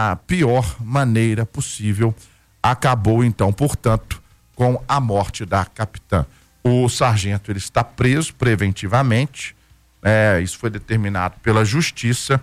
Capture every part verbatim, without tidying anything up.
da pior maneira possível. Acabou, então, portanto, com a morte da capitã. O sargento ele está preso preventivamente, é, isso foi determinado pela justiça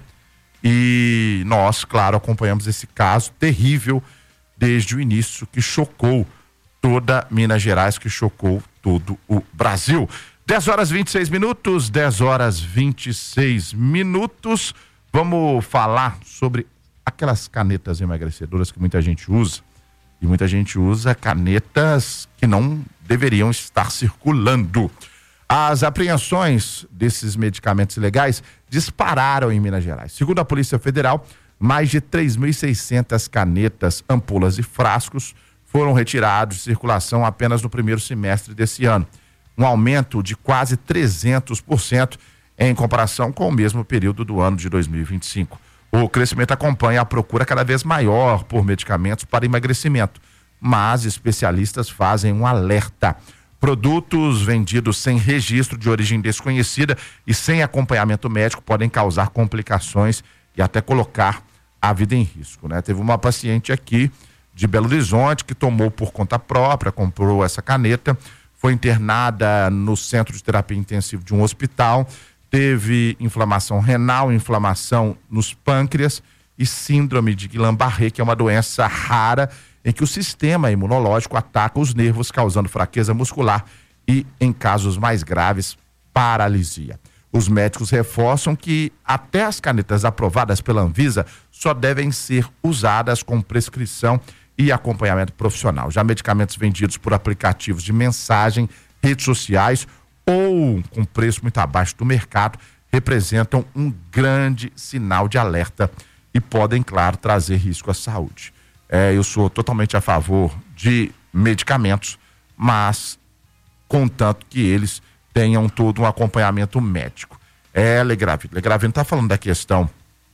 e nós, claro, acompanhamos esse caso terrível desde o início, que chocou toda Minas Gerais, que chocou todo o Brasil. dez horas e vinte e seis minutos, dez horas e vinte e seis minutos. Vamos falar sobre aquelas canetas emagrecedoras que muita gente usa. E muita gente usa canetas que não deveriam estar circulando. As apreensões desses medicamentos ilegais dispararam em Minas Gerais. Segundo a Polícia Federal, mais de três mil e seiscentas canetas, ampolas e frascos foram retirados de circulação apenas no primeiro semestre desse ano. Um aumento de quase trezentos por cento em comparação com o mesmo período do ano de dois mil e vinte e cinco. O crescimento acompanha a procura cada vez maior por medicamentos para emagrecimento, mas especialistas fazem um alerta. Produtos vendidos sem registro de origem desconhecida e sem acompanhamento médico podem causar complicações e até colocar a vida em risco, né? Teve uma paciente aqui de Belo Horizonte que tomou por conta própria, comprou essa caneta, foi internada no centro de terapia intensiva de um hospital, teve inflamação renal, inflamação nos pâncreas e síndrome de Guillain-Barré, que é uma doença rara em que o sistema imunológico ataca os nervos, causando fraqueza muscular e, em casos mais graves, paralisia. Os médicos reforçam que até as canetas aprovadas pela Anvisa só devem ser usadas com prescrição e acompanhamento profissional. Já medicamentos vendidos por aplicativos de mensagem, redes sociais ou com preço muito abaixo do mercado, representam um grande sinal de alerta e podem, claro, trazer risco à saúde. É, eu sou totalmente a favor de medicamentos, mas contanto que eles tenham todo um acompanhamento médico. É, Legravino, Legravino está falando da questão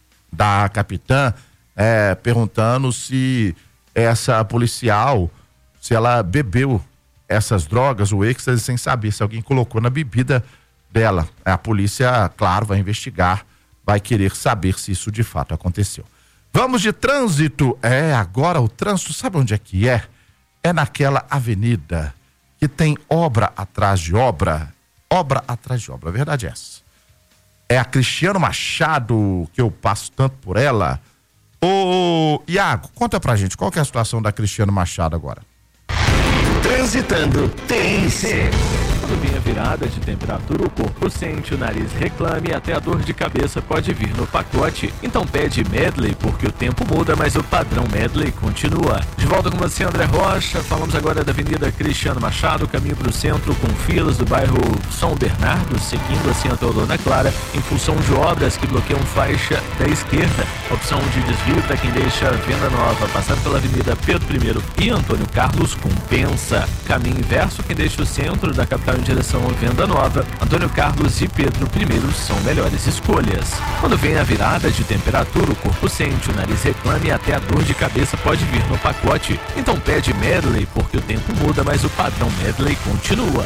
da capitã, é, perguntando se essa policial, se ela bebeu essas drogas, o êxtase, sem saber se alguém colocou na bebida dela. A polícia, claro, vai investigar, vai querer saber se isso de fato aconteceu. Vamos de trânsito. É, agora o trânsito, sabe onde é que é? É naquela avenida que tem obra atrás de obra. Obra atrás de obra, a verdade é essa. É a Cristiano Machado, que eu passo tanto por ela. Ô, Iago, conta pra gente, qual que é a situação da Cristiano Machado agora? Transitando T M C. Quando vem a virada de temperatura, o corpo sente, o nariz reclame e até a dor de cabeça pode vir no pacote. Então pede Medley, porque o tempo muda, mas o padrão Medley continua. De volta com você, André Rocha. Falamos agora da Avenida Cristiano Machado, caminho para o centro, com filas do bairro São Bernardo, seguindo assim até o Dona Clara, em função de obras que bloqueiam faixa da esquerda. Opção de desvio para quem deixa a Venda Nova, passando pela Avenida Pedro Primeiro e Antônio Carlos, compensa. Caminho inverso, quem deixa o centro da capital em direção à Venda Nova, Antônio Carlos e Pedro Primeiro são melhores escolhas. Quando vem a virada de temperatura, o corpo sente, o nariz reclama e até a dor de cabeça pode vir no pacote. Então pede Medley, porque o tempo muda, mas o padrão Medley continua.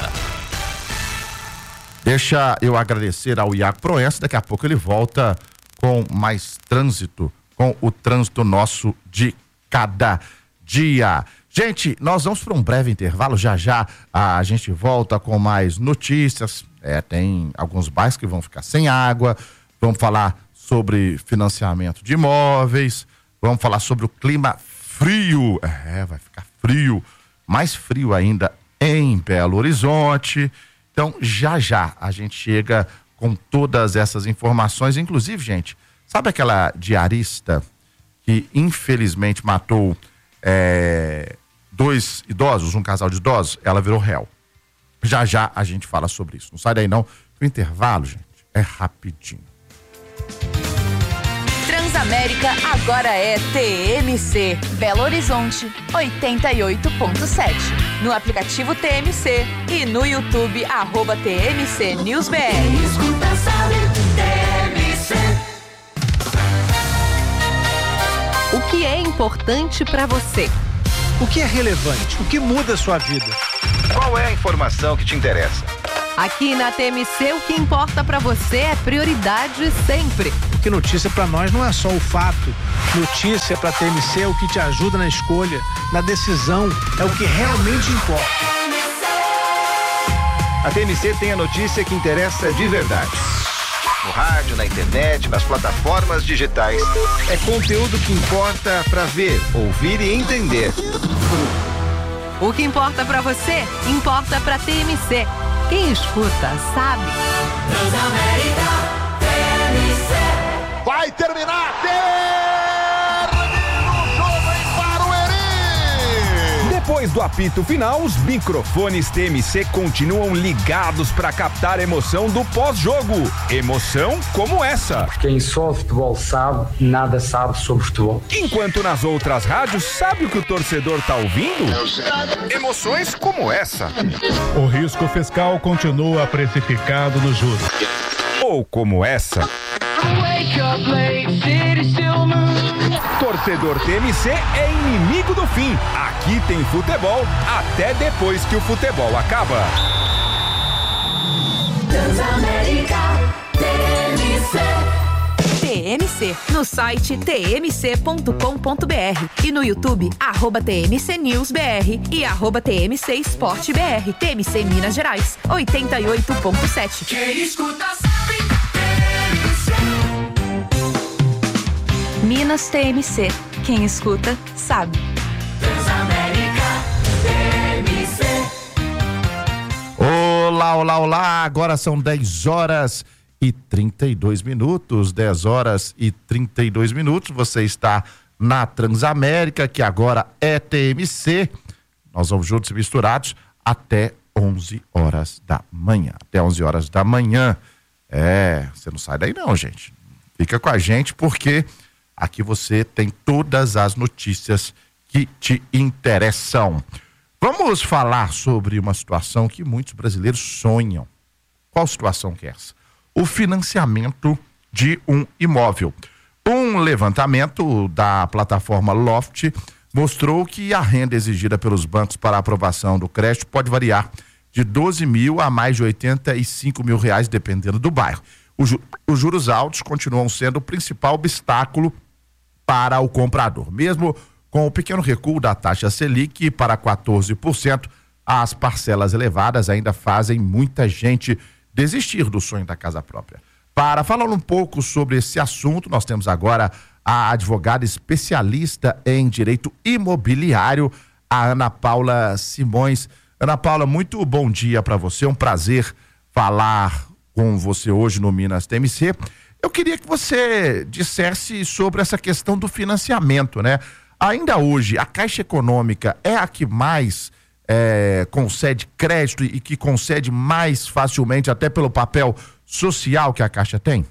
Deixa eu agradecer ao Iago Proença, daqui a pouco ele volta com mais trânsito, com o trânsito nosso de cada dia. Gente, nós vamos para um breve intervalo, já já a gente volta com mais notícias, é, tem alguns bairros que vão ficar sem água, vamos falar sobre financiamento de imóveis, vamos falar sobre o clima frio, é, vai ficar frio, mais frio ainda em Belo Horizonte, então já já a gente chega com todas essas informações, inclusive, gente, sabe aquela diarista que infelizmente matou é, dois idosos, um casal de idosos? Ela virou réu. Já já a gente fala sobre isso. Não sai daí não. O intervalo, gente, é rapidinho. Transamérica agora é T M C. Belo Horizonte, oitenta e oito ponto sete. No aplicativo T M C e no YouTube, arroba T M C News B R. Quem escuta sabe, T M C. O que é importante para você? O que é relevante? O que muda a sua vida? Qual é a informação que te interessa? Aqui na T M C, o que importa para você é prioridade sempre. Porque notícia para nós não é só o fato. Notícia para T M C é o que te ajuda na escolha, na decisão, é o que realmente importa. A T M C tem a notícia que interessa de verdade. No rádio, na internet, nas plataformas digitais. É conteúdo que importa para ver, ouvir e entender. O que importa pra você, importa pra T M C. Quem escuta, sabe. Transamérica T M C. Vai terminar! Termina o jogo em Barueri! Depois do apito final, os microfones T M C continuam ligados para captar a emoção do pós-jogo. Emoção como essa. Quem só futebol sabe, nada sabe sobre futebol. Enquanto nas outras rádios, sabe o que o torcedor tá ouvindo? Emoções como essa. O risco fiscal continua precificado nos juros. Ou como essa. Torcedor T M C é inimigo do fim. Aqui tem futebol até depois que o futebol acaba. Transamérica T M C. T M C, no site t m c ponto com ponto b r e no YouTube, arroba T M C News B R e arroba T M C Esporte B R. T M C Minas Gerais, oitenta e oito ponto sete. Quem escuta sabe, T M C. Minas T M C, quem escuta, sabe. Transamérica T M C. Olá, olá, olá, agora são dez horas e trinta e dois minutos, dez horas e trinta e dois minutos, você está na Transamérica, que agora é T M C, nós vamos juntos e misturados até onze horas da manhã, até onze horas da manhã, é, você não sai daí não, gente, fica com a gente porque aqui você tem todas as notícias que te interessam. Vamos falar sobre uma situação que muitos brasileiros sonham. Qual situação que é essa? O financiamento de um imóvel. Um levantamento da plataforma Loft mostrou que a renda exigida pelos bancos para a aprovação do crédito pode variar de doze mil a mais de oitenta e cinco mil reais, dependendo do bairro. Os, ju- os juros altos continuam sendo o principal obstáculo para o comprador. Mesmo com o pequeno recuo da taxa Selic para quatorze por cento, as parcelas elevadas ainda fazem muita gente desistir do sonho da casa própria. Para falar um pouco sobre esse assunto, nós temos agora a advogada especialista em direito imobiliário, a Ana Paula Simões. Ana Paula, muito bom dia para você, um prazer falar com você hoje no Minas T M C. Eu queria que você dissesse sobre essa questão do financiamento, né? Ainda hoje, a Caixa Econômica é a que mais É, concede crédito e que concede mais facilmente, até pelo papel social que a Caixa tem?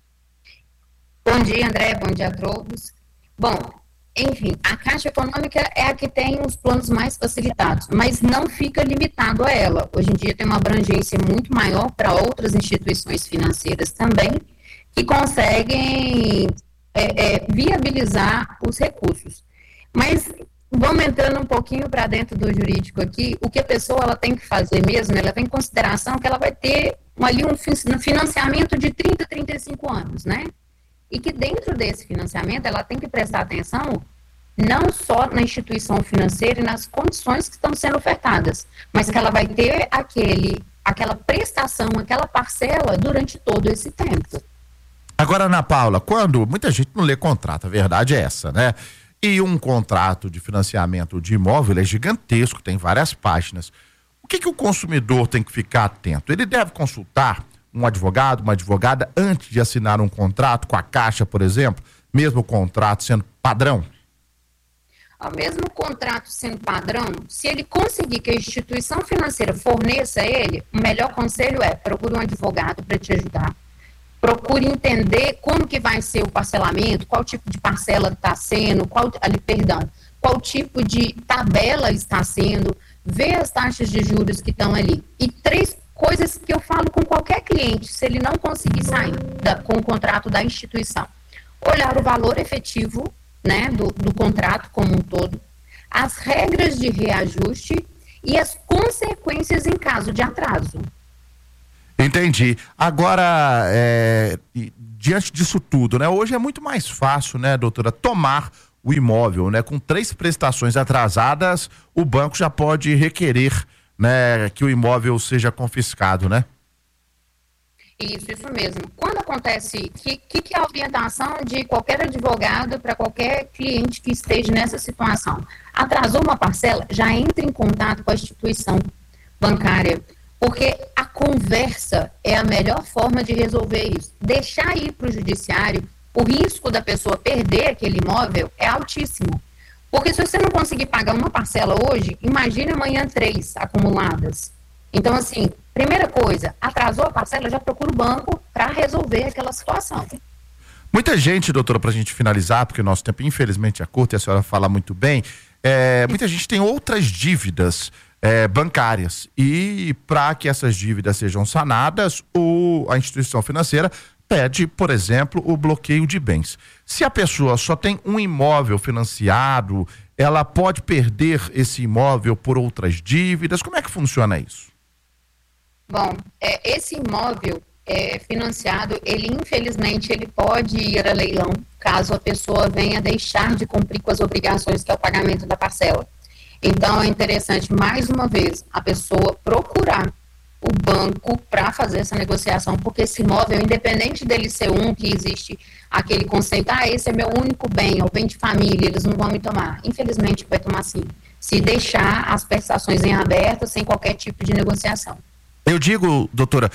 Bom dia, André, bom dia a todos. Bom, enfim, a Caixa Econômica é a que tem os planos mais facilitados, mas não fica limitado a ela. Hoje em dia tem uma abrangência muito maior para outras instituições financeiras também, que conseguem é, é, viabilizar os recursos. Mas vamos entrando um pouquinho para dentro do jurídico aqui, o que a pessoa ela tem que fazer mesmo, ela tem em consideração que ela vai ter ali um financiamento de trinta, trinta e cinco anos, né? E que dentro desse financiamento ela tem que prestar atenção não só na instituição financeira e nas condições que estão sendo ofertadas, mas que ela vai ter aquele, aquela prestação, aquela parcela durante todo esse tempo. Agora, Ana Paula, quando muita gente não lê contrato, a verdade é essa, né? E um contrato de financiamento de imóvel é gigantesco, tem várias páginas. O que que o consumidor tem que ficar atento? Ele deve consultar um advogado, uma advogada, antes de assinar um contrato com a Caixa, por exemplo, mesmo o contrato sendo padrão? O mesmo contrato sendo padrão, se ele conseguir que a instituição financeira forneça a ele, o melhor conselho é procure um advogado para te ajudar. Procure entender como que vai ser o parcelamento, qual tipo de parcela está sendo, qual, ali, perdão, qual tipo de tabela está sendo, ver as taxas de juros que estão ali. E três coisas que eu falo com qualquer cliente, se ele não conseguir sair da, com o contrato da instituição. Olhar o valor efetivo, né, do, do contrato como um todo, as regras de reajuste e as consequências em caso de atraso. Entendi. Agora, é, diante disso tudo, né? Hoje é muito mais fácil, né, doutora, tomar o imóvel, né? Com três prestações atrasadas, o banco já pode requerer, né, que o imóvel seja confiscado, né? Isso, isso mesmo. Quando acontece, que, que, que é a orientação de qualquer advogado para qualquer cliente que esteja nessa situação? Atrasou uma parcela, já entra em contato com a instituição bancária, porque a conversa é a melhor forma de resolver isso. Deixar ir para o judiciário, o risco da pessoa perder aquele imóvel é altíssimo. Porque se você não conseguir pagar uma parcela hoje, imagine amanhã três acumuladas. Então, assim, primeira coisa, atrasou a parcela, já procura o banco para resolver aquela situação. Muita gente, doutora, para a gente finalizar, porque o nosso tempo infelizmente é curto e a senhora fala muito bem, é, muita gente tem outras dívidas é, bancárias e para que essas dívidas sejam sanadas, o, a instituição financeira pede, por exemplo, o bloqueio de bens. Se a pessoa só tem um imóvel financiado, ela pode perder esse imóvel por outras dívidas? Como é que funciona isso? Bom, é, esse imóvel é, financiado, ele infelizmente ele pode ir a leilão caso a pessoa venha deixar de cumprir com as obrigações que é o pagamento da parcela. Então é interessante, mais uma vez, a pessoa procurar o banco para fazer essa negociação, porque esse imóvel, independente dele ser um, que existe aquele conceito, ah, esse é meu único bem, é o bem de família, eles não vão me tomar. Infelizmente vai tomar sim, se deixar as prestações em aberto, sem qualquer tipo de negociação. Eu digo, doutora,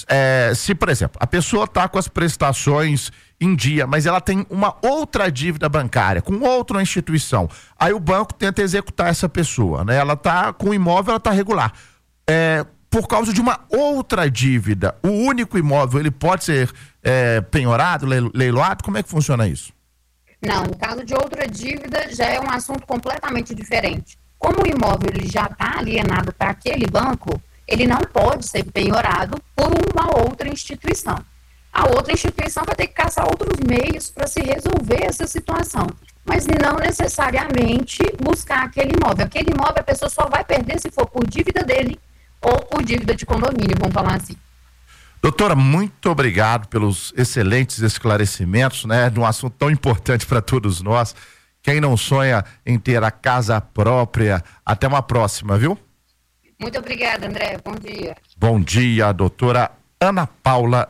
é, se, por exemplo, a pessoa está com as prestações em dia, mas ela tem uma outra dívida bancária, com outra instituição, aí o banco tenta executar essa pessoa, né? Ela está com o imóvel, ela está regular. É, por causa de uma outra dívida, o único imóvel, ele pode ser é, penhorado, leiloado? Como é que funciona isso? Não, no caso de outra dívida, já é um assunto completamente diferente. Como o imóvel ele já está alienado para aquele banco, ele não pode ser penhorado por uma outra instituição. A outra instituição vai ter que caçar outros meios para se resolver essa situação, mas não necessariamente buscar aquele imóvel. Aquele imóvel a pessoa só vai perder se for por dívida dele ou por dívida de condomínio, vamos falar assim. Doutora, muito obrigado pelos excelentes esclarecimentos, né, de um assunto tão importante para todos nós. Quem não sonha em ter a casa própria, até uma próxima, viu? Muito obrigada, André. Bom dia. Bom dia, doutora Ana Paula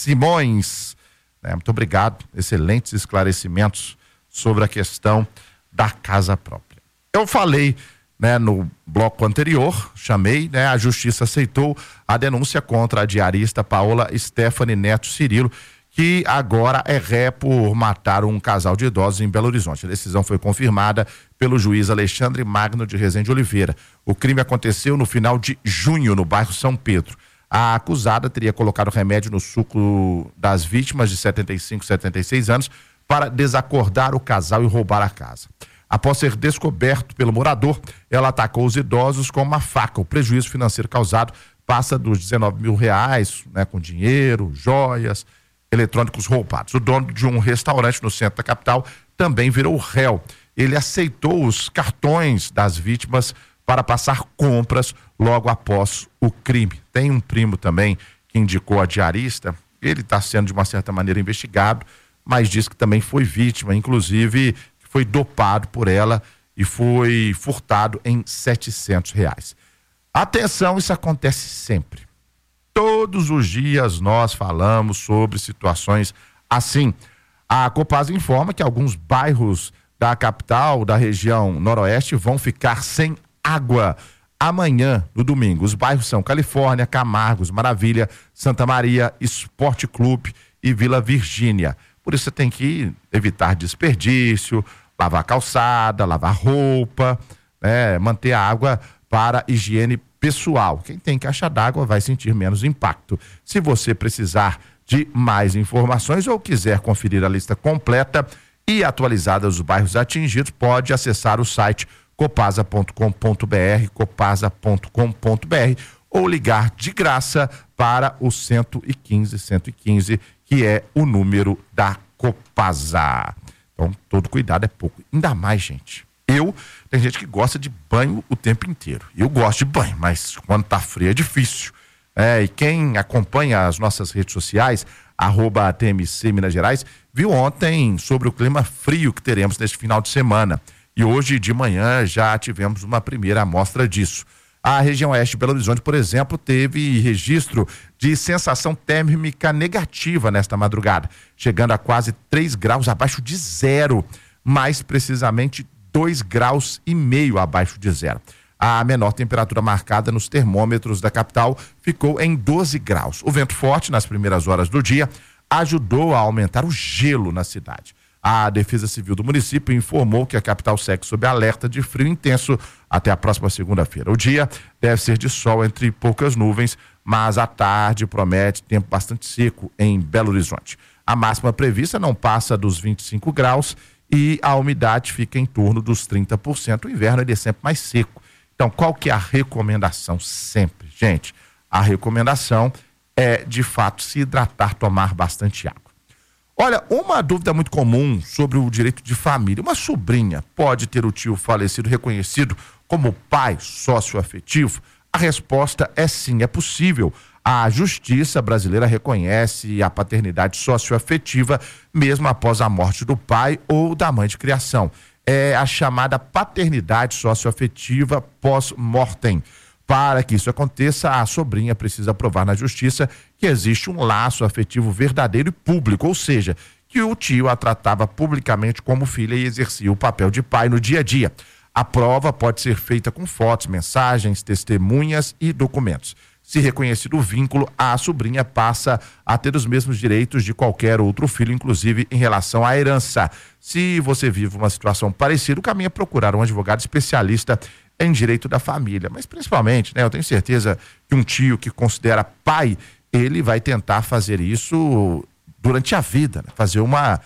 Simões. É, muito obrigado. Excelentes esclarecimentos sobre a questão da casa própria. Eu falei, né, no bloco anterior, chamei, né, a justiça aceitou a denúncia contra a diarista Paola Stephanie Neto Cirilo, que agora é ré por matar um casal de idosos em Belo Horizonte. A decisão foi confirmada pelo juiz Alexandre Magno de Rezende Oliveira. O crime aconteceu no final de junho, no bairro São Pedro. A acusada teria colocado remédio no suco das vítimas de setenta e cinco, setenta e seis anos para desacordar o casal e roubar a casa. Após ser descoberto pelo morador, ela atacou os idosos com uma faca. O prejuízo financeiro causado passa dos dezenove mil reais, né, com dinheiro, joias, eletrônicos roubados. O dono de um restaurante no centro da capital também virou réu. Ele aceitou os cartões das vítimas para passar compras logo após o crime. Tem um primo também que indicou a diarista. Ele está sendo de uma certa maneira investigado, mas diz que também foi vítima, inclusive foi dopado por ela e foi furtado em setecentos reais. Atenção, isso acontece sempre. Todos os dias nós falamos sobre situações assim. A Copasa informa que alguns bairros da capital, da região noroeste, vão ficar sem água amanhã, no domingo. Os bairros são Califórnia, Camargos, Maravilha, Santa Maria, Esporte Clube e Vila Virgínia. Por isso você tem que evitar desperdício, lavar calçada, lavar roupa, né, manter a água para higiene pessoal. Quem tem caixa d'água vai sentir menos impacto. Se você precisar de mais informações ou quiser conferir a lista completa e atualizada dos bairros atingidos, pode acessar o site copasa ponto com ponto br, copasa ponto com ponto br ou ligar de graça para o cento e quinze, cento e quinze, que é o número da Copasa. Então, todo cuidado é pouco. Ainda mais, gente. Eu, tem gente que gosta de banho o tempo inteiro. Eu gosto de banho, mas quando tá frio é difícil. É, e quem acompanha as nossas redes sociais, arroba T M C Minas Gerais, viu ontem sobre o clima frio que teremos neste final de semana. E hoje de manhã já tivemos uma primeira amostra disso. A região oeste de Belo Horizonte, por exemplo, teve registro de sensação térmica negativa nesta madrugada, chegando a quase três graus abaixo de zero, mais precisamente dois graus e meio abaixo de zero. A menor temperatura marcada nos termômetros da capital ficou em doze graus. O vento forte nas primeiras horas do dia ajudou a aumentar o gelo na cidade. A Defesa Civil do município informou que a capital segue sob alerta de frio intenso até a próxima segunda-feira. O dia deve ser de sol entre poucas nuvens, mas à tarde promete tempo bastante seco em Belo Horizonte. A máxima prevista não passa dos vinte e cinco graus e a umidade fica em torno dos trinta por cento. O inverno ele é sempre mais seco. Então, qual que é a recomendação sempre? Gente, a recomendação é, de fato, se hidratar, tomar bastante água. Olha, uma dúvida muito comum sobre o direito de família. Uma sobrinha pode ter o tio falecido reconhecido como pai socioafetivo? A resposta é sim, é possível. A justiça brasileira reconhece a paternidade socioafetiva mesmo após a morte do pai ou da mãe de criação. É a chamada paternidade socioafetiva pós-mortem. Para que isso aconteça, a sobrinha precisa provar na justiça que existe um laço afetivo verdadeiro e público, ou seja, que o tio a tratava publicamente como filha e exercia o papel de pai no dia a dia. A prova pode ser feita com fotos, mensagens, testemunhas e documentos. Se reconhecido o vínculo, a sobrinha passa a ter os mesmos direitos de qualquer outro filho, inclusive em relação à herança. Se você vive uma situação parecida, o caminho é procurar um advogado especialista em direito da família. Mas principalmente, né, eu tenho certeza que um tio que considera pai, ele vai tentar fazer isso durante a vida, né? Fazer uma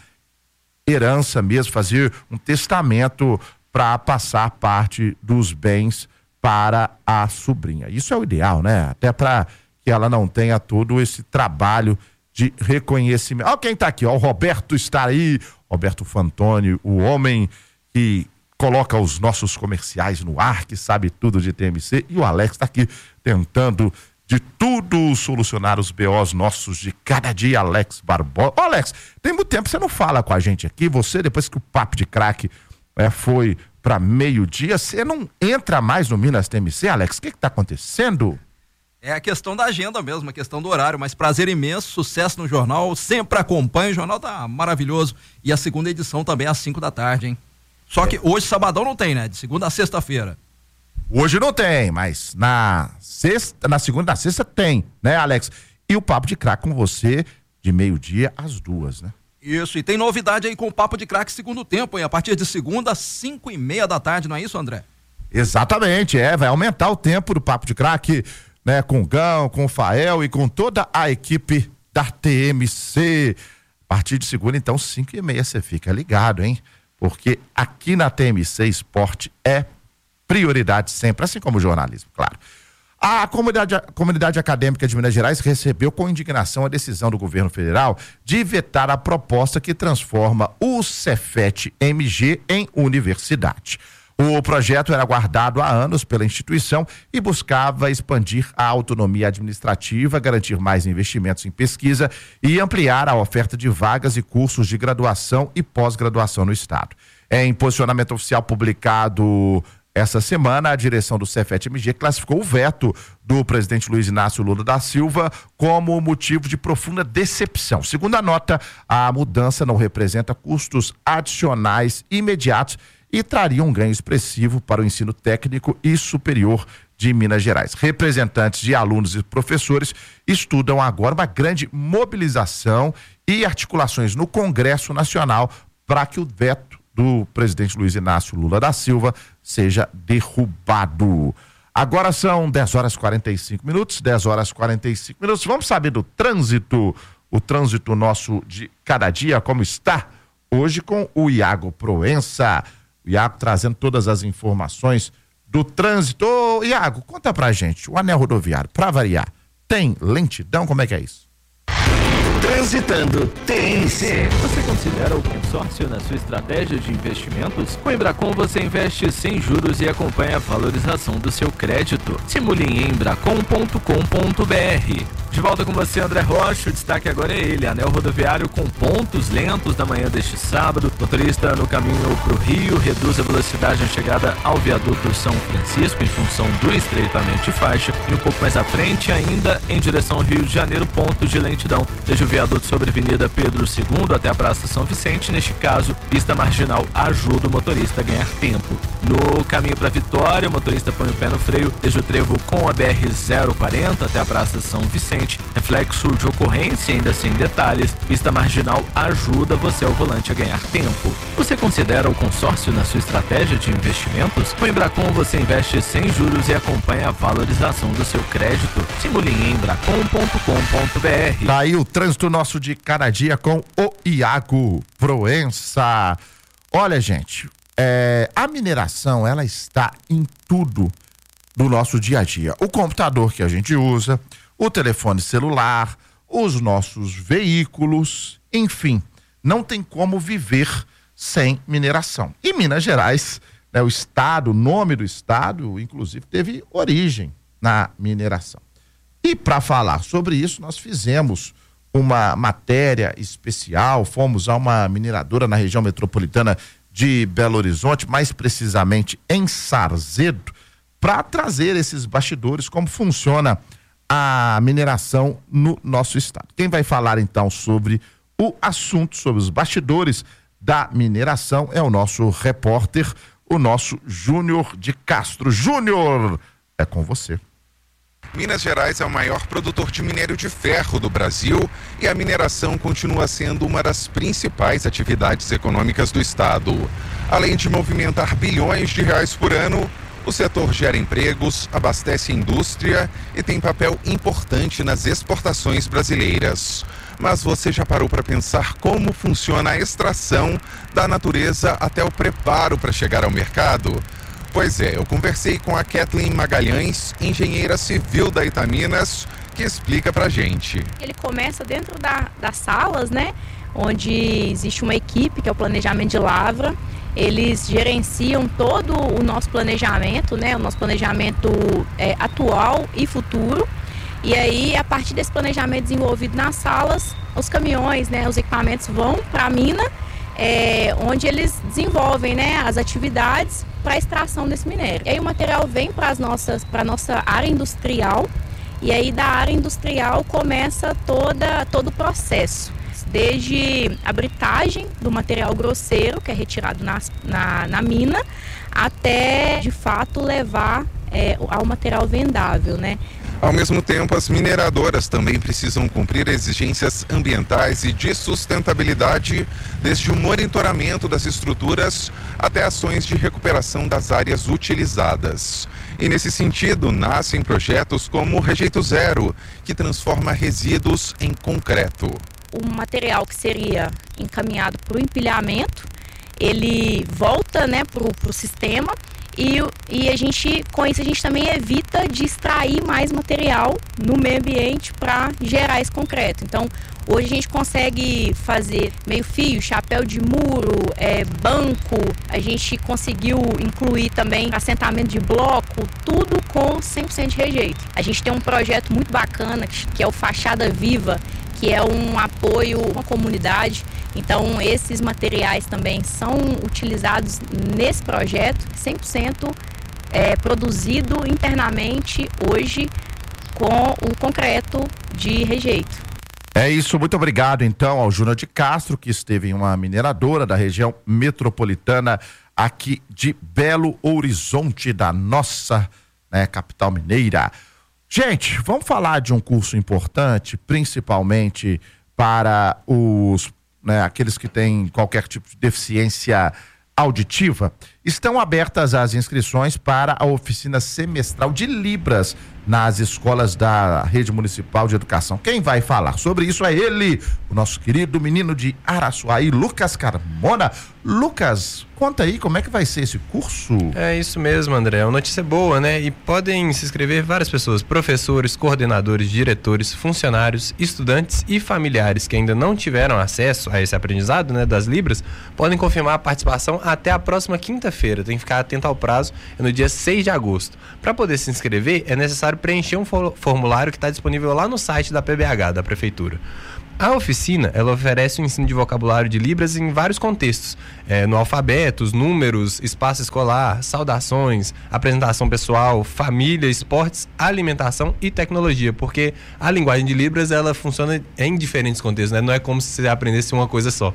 herança mesmo, fazer um testamento para passar parte dos bens para a sobrinha. Isso é o ideal, né? Até para que ela não tenha todo esse trabalho de reconhecimento. Ó, quem tá aqui, ó, o Roberto está aí, Roberto Fantoni, o homem que coloca os nossos comerciais no ar, que sabe tudo de T M C, e o Alex está aqui tentando de tudo solucionar os B Os nossos de cada dia. Alex Barbosa. Ô, Alex, tem muito tempo que você não fala com a gente aqui. Você, depois que o Papo de Craque é, foi para meio-dia, você não entra mais no Minas T M C, Alex? O que que tá acontecendo? É a questão da agenda mesmo, a questão do horário, mas prazer imenso, sucesso no jornal, sempre acompanho, o jornal tá maravilhoso, e a segunda edição também às cinco da tarde, hein? Só que hoje, sabadão, não tem, né? De segunda a sexta-feira. Hoje não tem, mas na sexta, na segunda e na sexta tem, né, Alex? E o Papo de Craque com você de meio-dia às duas, né? Isso, e tem novidade aí com o Papo de Craque segundo tempo, hein? A partir de segunda, às cinco e meia da tarde, não é isso, André? Exatamente, é, vai aumentar o tempo do Papo de Craque, né? Com o Gão, com o Fael e com toda a equipe da T M C. A partir de segunda, então, cinco e meia, você fica ligado, hein? Porque aqui na T M C Esporte é prioridade sempre, assim como o jornalismo, claro. A comunidade, a comunidade acadêmica de Minas Gerais recebeu com indignação a decisão do governo federal de vetar a proposta que transforma o Cefet M G em universidade. O projeto era aguardado há anos pela instituição e buscava expandir a autonomia administrativa, garantir mais investimentos em pesquisa e ampliar a oferta de vagas e cursos de graduação e pós-graduação no estado. Em posicionamento oficial publicado essa semana, a direção do Cefet M G classificou o veto do presidente Luiz Inácio Lula da Silva como motivo de profunda decepção. Segundo a nota, a mudança não representa custos adicionais imediatos e traria um ganho expressivo para o ensino técnico e superior de Minas Gerais. Representantes de alunos e professores estudam agora uma grande mobilização e articulações no Congresso Nacional para que o veto do presidente Luiz Inácio Lula da Silva seja derrubado. Agora são dez horas e quarenta e cinco minutos, dez horas e quarenta e cinco minutos. Vamos saber do trânsito, o trânsito nosso de cada dia, como está hoje com o Iago Proença. O Iago trazendo todas as informações do trânsito. Ô, Iago, conta pra gente, o anel rodoviário, pra variar, tem lentidão? Como é que é isso? Transitando T M C. Você considera o consórcio na sua estratégia de investimentos? Com o Embracon você investe sem juros e acompanha a valorização do seu crédito. Simule em embracon ponto com ponto b r. De volta com você, André Rocha. O destaque agora é ele. Anel rodoviário com pontos lentos da manhã deste sábado. Motorista no caminho para o Rio reduz a velocidade na chegada ao viaduto São Francisco em função do estreitamento de faixa. E um pouco mais à frente, ainda em direção ao Rio de Janeiro, pontos de lentidão. Desde o viaduto sobre a Avenida Pedro segundo até a Praça São Vicente. Neste caso, pista marginal ajuda o motorista a ganhar tempo. No caminho para Vitória, o motorista põe o pé no freio desde o trevo com a B R zero quarenta até a Praça São Vicente. Reflexo de ocorrência ainda sem detalhes. Pista marginal ajuda você ao volante a ganhar tempo. Você considera o consórcio na sua estratégia de investimentos? Com o Embracon você investe sem juros e acompanha a valorização do seu crédito. Simule em embracon ponto com ponto b r. Tá aí o trânsito nosso de cada dia com o Iago Proença. Olha, gente, é, a mineração, ela está em tudo do nosso dia a dia. O computador que a gente usa, o telefone celular, os nossos veículos, enfim, não tem como viver sem mineração. E Minas Gerais, né, o estado, o nome do estado, inclusive, teve origem na mineração. E para falar sobre isso, nós fizemos uma matéria especial, fomos a uma mineradora na região metropolitana de Belo Horizonte, mais precisamente em Sarzedo, para trazer esses bastidores, como funciona a mineração no nosso estado. Quem vai falar então sobre o assunto, sobre os bastidores da mineração, é o nosso repórter, o nosso Júnior de Castro. Júnior, é com você. Minas Gerais é o maior produtor de minério de ferro do Brasil e a mineração continua sendo uma das principais atividades econômicas do estado. Além de movimentar bilhões de reais por ano, o setor gera empregos, abastece a indústria e tem papel importante nas exportações brasileiras. Mas você já parou para pensar como funciona a extração da natureza até o preparo para chegar ao mercado? Pois é, eu conversei com a Kathleen Magalhães, engenheira civil da Itaminas, que explica pra gente. Ele começa dentro da, das salas, né? Onde existe uma equipe que é o planejamento de lavra. Eles gerenciam todo o nosso planejamento, né? O nosso planejamento é, atual e futuro. E aí, a partir desse planejamento desenvolvido nas salas, os caminhões, né? Os equipamentos vão para a mina, é, onde eles desenvolvem, né? As atividades para a extração desse minério. E aí o material vem para as nossas, para a nossa área industrial. E aí da área industrial começa toda, todo o processo. Desde a britagem do material grosseiro, que é retirado nas, na, na mina, até, de fato, levar é, ao material vendável, né? Ao mesmo tempo, as mineradoras também precisam cumprir exigências ambientais e de sustentabilidade, desde o monitoramento das estruturas até ações de recuperação das áreas utilizadas. E nesse sentido, nascem projetos como o Rejeito Zero, que transforma resíduos em concreto. O material que seria encaminhado para o empilhamento, ele volta, né, para o sistema e, e a gente, com isso a gente também evita de extrair mais material no meio ambiente para gerar esse concreto. Então, hoje a gente consegue fazer meio fio, chapéu de muro, é, banco, a gente conseguiu incluir também assentamento de bloco, tudo com cem por cento de rejeito. A gente tem um projeto muito bacana que é o Fachada Viva, que é um apoio à comunidade. Então, esses materiais também são utilizados nesse projeto, cem por cento é, produzido internamente hoje com o concreto de rejeito. É isso, muito obrigado então ao Júnior de Castro, que esteve em uma mineradora da região metropolitana aqui de Belo Horizonte, da nossa, né, capital mineira. Gente, vamos falar de um curso importante, principalmente para os, né, aqueles que têm qualquer tipo de deficiência auditiva. Estão abertas as inscrições para a oficina semestral de Libras nas escolas da Rede Municipal de Educação. Quem vai falar sobre isso é ele, o nosso querido menino de Araçuaí, Lucas Carmona. Lucas, conta aí como é que vai ser esse curso. É isso mesmo, André, é uma notícia boa, né? E podem se inscrever várias pessoas, professores, coordenadores, diretores, funcionários, estudantes e familiares que ainda não tiveram acesso a esse aprendizado, né, das Libras, podem confirmar a participação até a próxima quinta-feira. Tem que ficar atento ao prazo, é no dia seis de agosto. Para poder se inscrever, é necessário preencher um formulário que está disponível lá no site da P B H, da Prefeitura. A oficina, ela oferece o ensino de vocabulário de Libras em vários contextos, é, no alfabeto, os números, espaço escolar, saudações, apresentação pessoal, família, esportes, alimentação e tecnologia, porque a linguagem de Libras, ela funciona em diferentes contextos, né? Não é como se você aprendesse uma coisa só.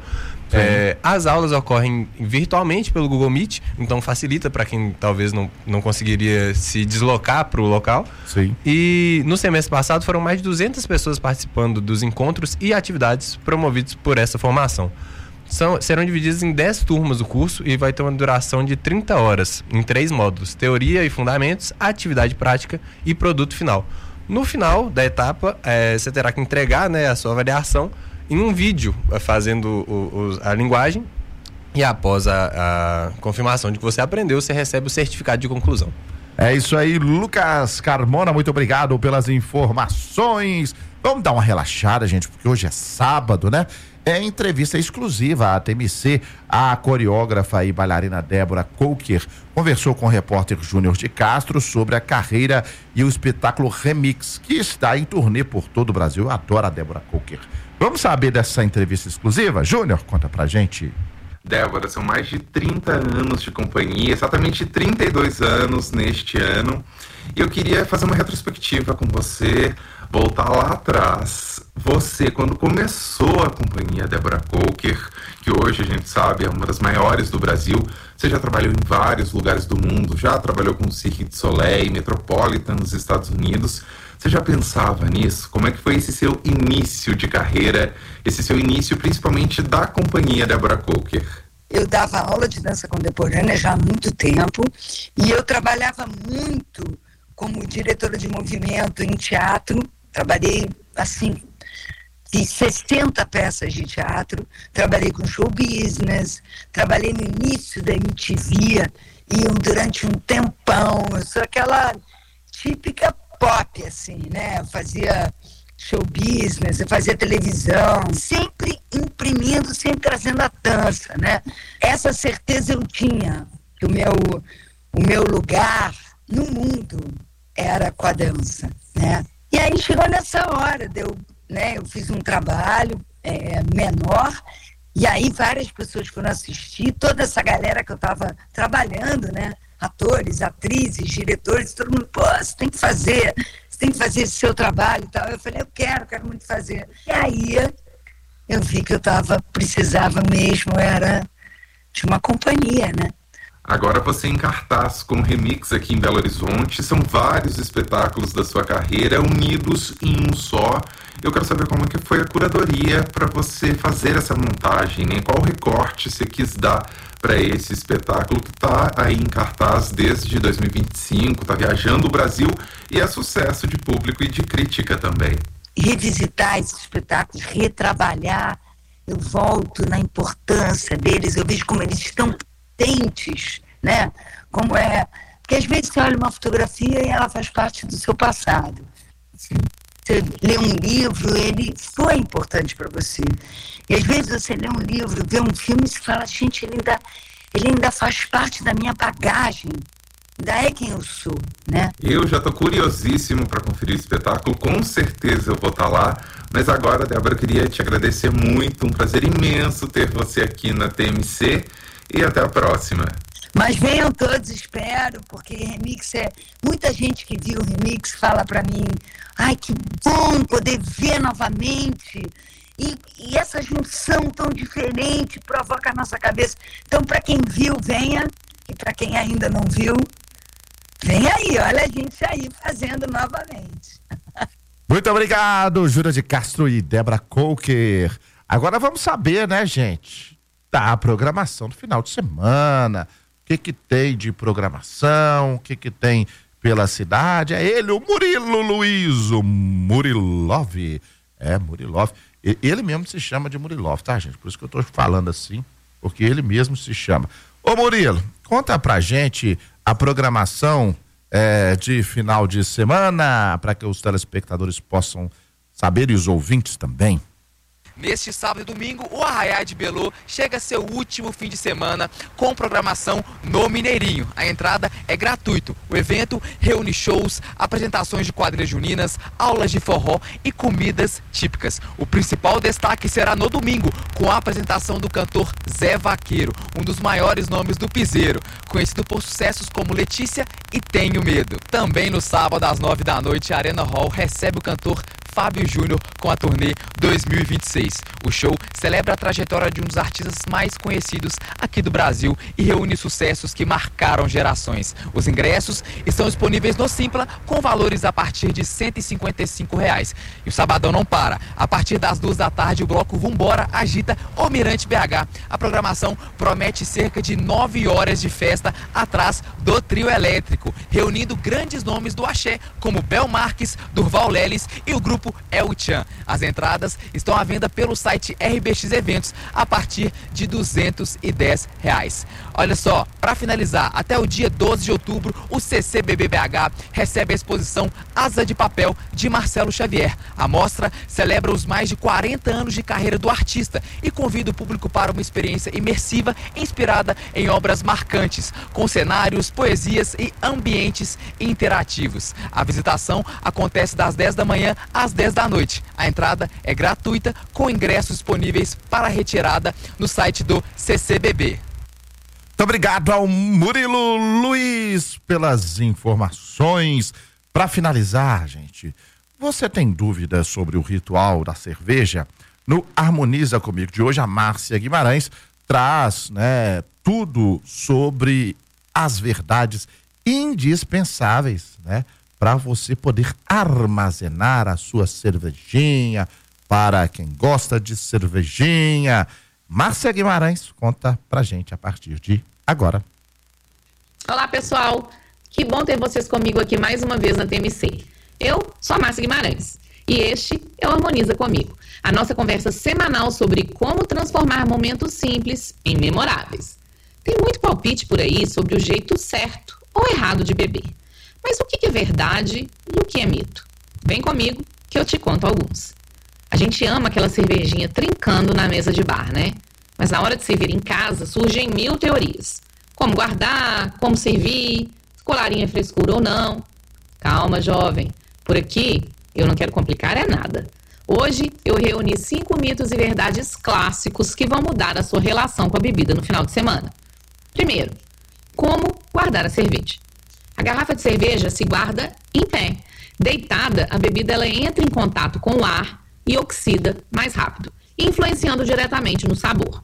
É, as aulas ocorrem virtualmente pelo Google Meet, então facilita para quem talvez não, não conseguiria se deslocar para o local. Sim. E no semestre passado foram mais de duzentas pessoas participando dos encontros e atividades promovidos por essa formação. São, serão divididas em dez turmas o curso e vai ter uma duração de trinta horas, em três módulos: teoria e fundamentos, atividade prática e produto final. No final da etapa, é, você terá que entregar, né, a sua avaliação em um vídeo, fazendo o, o, a linguagem, e após a, a confirmação de que você aprendeu, você recebe o certificado de conclusão. É isso aí, Lucas Carmona, muito obrigado pelas informações. Vamos dar uma relaxada, gente, porque hoje é sábado, né? É entrevista exclusiva à T M C. A coreógrafa e bailarina Débora Coker conversou com o repórter Júnior de Castro sobre a carreira e o espetáculo Remix, que está em turnê por todo o Brasil. Eu adoro a Débora Coker. Vamos saber dessa entrevista exclusiva? Júnior, conta pra gente. Débora, são mais de trinta anos de companhia, exatamente trinta e dois anos neste ano. E eu queria fazer uma retrospectiva com você, voltar lá atrás. Você, quando começou a companhia Débora Coker, que hoje a gente sabe é uma das maiores do Brasil, você já trabalhou em vários lugares do mundo, já trabalhou com o Cirque du Soleil, Metropolitan nos Estados Unidos. Você já pensava nisso? Como é que foi esse seu início de carreira, esse seu início principalmente da companhia Débora Coker? Eu dava aula de dança contemporânea já há muito tempo e eu trabalhava muito como diretora de movimento em teatro. Trabalhei, assim, fiz sessenta peças de teatro, trabalhei com show business, trabalhei no início da M T V e durante um tempão. Eu sou aquela típica pop, assim, né? Eu fazia show business, eu fazia televisão, sempre imprimindo, sempre trazendo a dança, né? Essa certeza eu tinha, que o meu, o meu lugar no mundo era com a dança, né? E aí chegou nessa hora, deu, né? Eu fiz um trabalho é, menor, e aí várias pessoas foram assistir, toda essa galera que eu estava trabalhando, né? Atores, atrizes, diretores, todo mundo, pô, você tem que fazer, você tem que fazer esse seu trabalho e tal. Eu falei, eu quero, quero muito fazer. E aí eu vi que eu tava, precisava mesmo, era de uma companhia, né? Agora você em cartaz com Remix aqui em Belo Horizonte, são vários espetáculos da sua carreira unidos em um só. Eu quero saber como que foi a curadoria para você fazer essa montagem, né? Qual recorte você quis dar para esse espetáculo que está aí em cartaz desde dois mil e vinte e cinco, está viajando o Brasil e é sucesso de público e de crítica também. Revisitar esses espetáculos, retrabalhar, eu volto na importância deles, eu vejo como eles estão potentes, né? Como é... Porque às vezes você olha uma fotografia e ela faz parte do seu passado. Você lê um livro, ele foi importante para você. E às vezes você lê um livro, vê um filme e você fala, gente, ele ainda, ele ainda faz parte da minha bagagem, ainda é quem eu sou, né? Eu já estou curiosíssimo para conferir o espetáculo, com certeza eu vou estar lá. Mas agora, Débora, eu queria te agradecer muito, um prazer imenso ter você aqui na T M C e até a próxima. Mas venham todos, espero, porque Remix é... Muita gente que viu o Remix fala pra mim, ai, que bom poder ver novamente. E, e essa junção tão diferente provoca a nossa cabeça. Então, para quem viu, venha. E para quem ainda não viu, vem aí, olha a gente aí fazendo novamente. Muito obrigado, Júlia de Castro e Débora Coker. Agora vamos saber, né, gente, da programação do final de semana. O que que tem de programação, o que que tem pela cidade. É ele, o Murilo Luiz, o Murilov. É, Murilov. E- Ele mesmo se chama de Murilov, tá, gente? Por isso que eu tô falando assim, porque ele mesmo se chama. Ô, Murilo, conta pra gente a programação é, de final de semana, para que os telespectadores possam saber e os ouvintes também. Neste sábado e domingo, o Arraiá de Belô chega a seu último fim de semana com programação no Mineirinho. A entrada é gratuita. O evento reúne shows, apresentações de quadrilhas juninas, aulas de forró e comidas típicas. O principal destaque será no domingo, com a apresentação do cantor Zé Vaqueiro, um dos maiores nomes do piseiro, conhecido por sucessos como Letícia e Tenho Medo. Também no sábado, às nove da noite, a Arena Hall recebe o cantor Fábio Júnior com a turnê dois mil e vinte e seis. O show celebra a trajetória de um dos artistas mais conhecidos aqui do Brasil e reúne sucessos que marcaram gerações. Os ingressos estão disponíveis no Simpla com valores a partir de cento e cinquenta e cinco reais. E o sabadão não para. A partir das duas da tarde, o bloco Vambora agita o Mirante B H. A programação promete cerca de nove horas de festa atrás do trio elétrico, reunindo grandes nomes do axé, como Bel Marques, Durval Leles e o grupo El Chan. As entradas estão à venda pelo site R B X Eventos a partir de duzentos e dez reais. Olha só, para finalizar, até o dia doze de outubro, o C C B B B H recebe a exposição Asa de Papel de Marcelo Xavier. A mostra celebra os mais de quarenta anos de carreira do artista e convida o público para uma experiência imersiva inspirada em obras marcantes, com cenários, poesias e ambientes interativos. A visitação acontece das dez da manhã às dez da noite. A entrada é gratuita, com ingressos disponíveis para retirada no site do C C B B. Muito obrigado ao Murilo Luiz pelas informações. Para finalizar, gente, você tem dúvidas sobre o ritual da cerveja? No Harmoniza Comigo de hoje, a Márcia Guimarães traz, né, tudo sobre as verdades indispensáveis, né, para você poder armazenar a sua cervejinha, para quem gosta de cervejinha. Márcia Guimarães conta pra gente a partir de agora. Olá, pessoal. Que bom ter vocês comigo aqui mais uma vez na T M C. Eu sou a Márcia Guimarães e este é o Harmoniza Comigo, a nossa conversa semanal sobre como transformar momentos simples em memoráveis. Tem muito palpite por aí sobre o jeito certo ou errado de beber. Mas o que é verdade e o que é mito? Vem comigo que eu te conto alguns. A gente ama aquela cervejinha trincando na mesa de bar, né? Mas na hora de servir em casa surgem mil teorias. Como guardar, como servir, colarinho é frescura ou não. Calma, jovem. Por aqui eu não quero complicar é nada. Hoje eu reuni cinco mitos e verdades clássicos que vão mudar a sua relação com a bebida no final de semana. Primeiro, como guardar a cerveja. A garrafa de cerveja se guarda em pé. Deitada, a bebida ela entra em contato com o ar e oxida mais rápido, influenciando diretamente no sabor.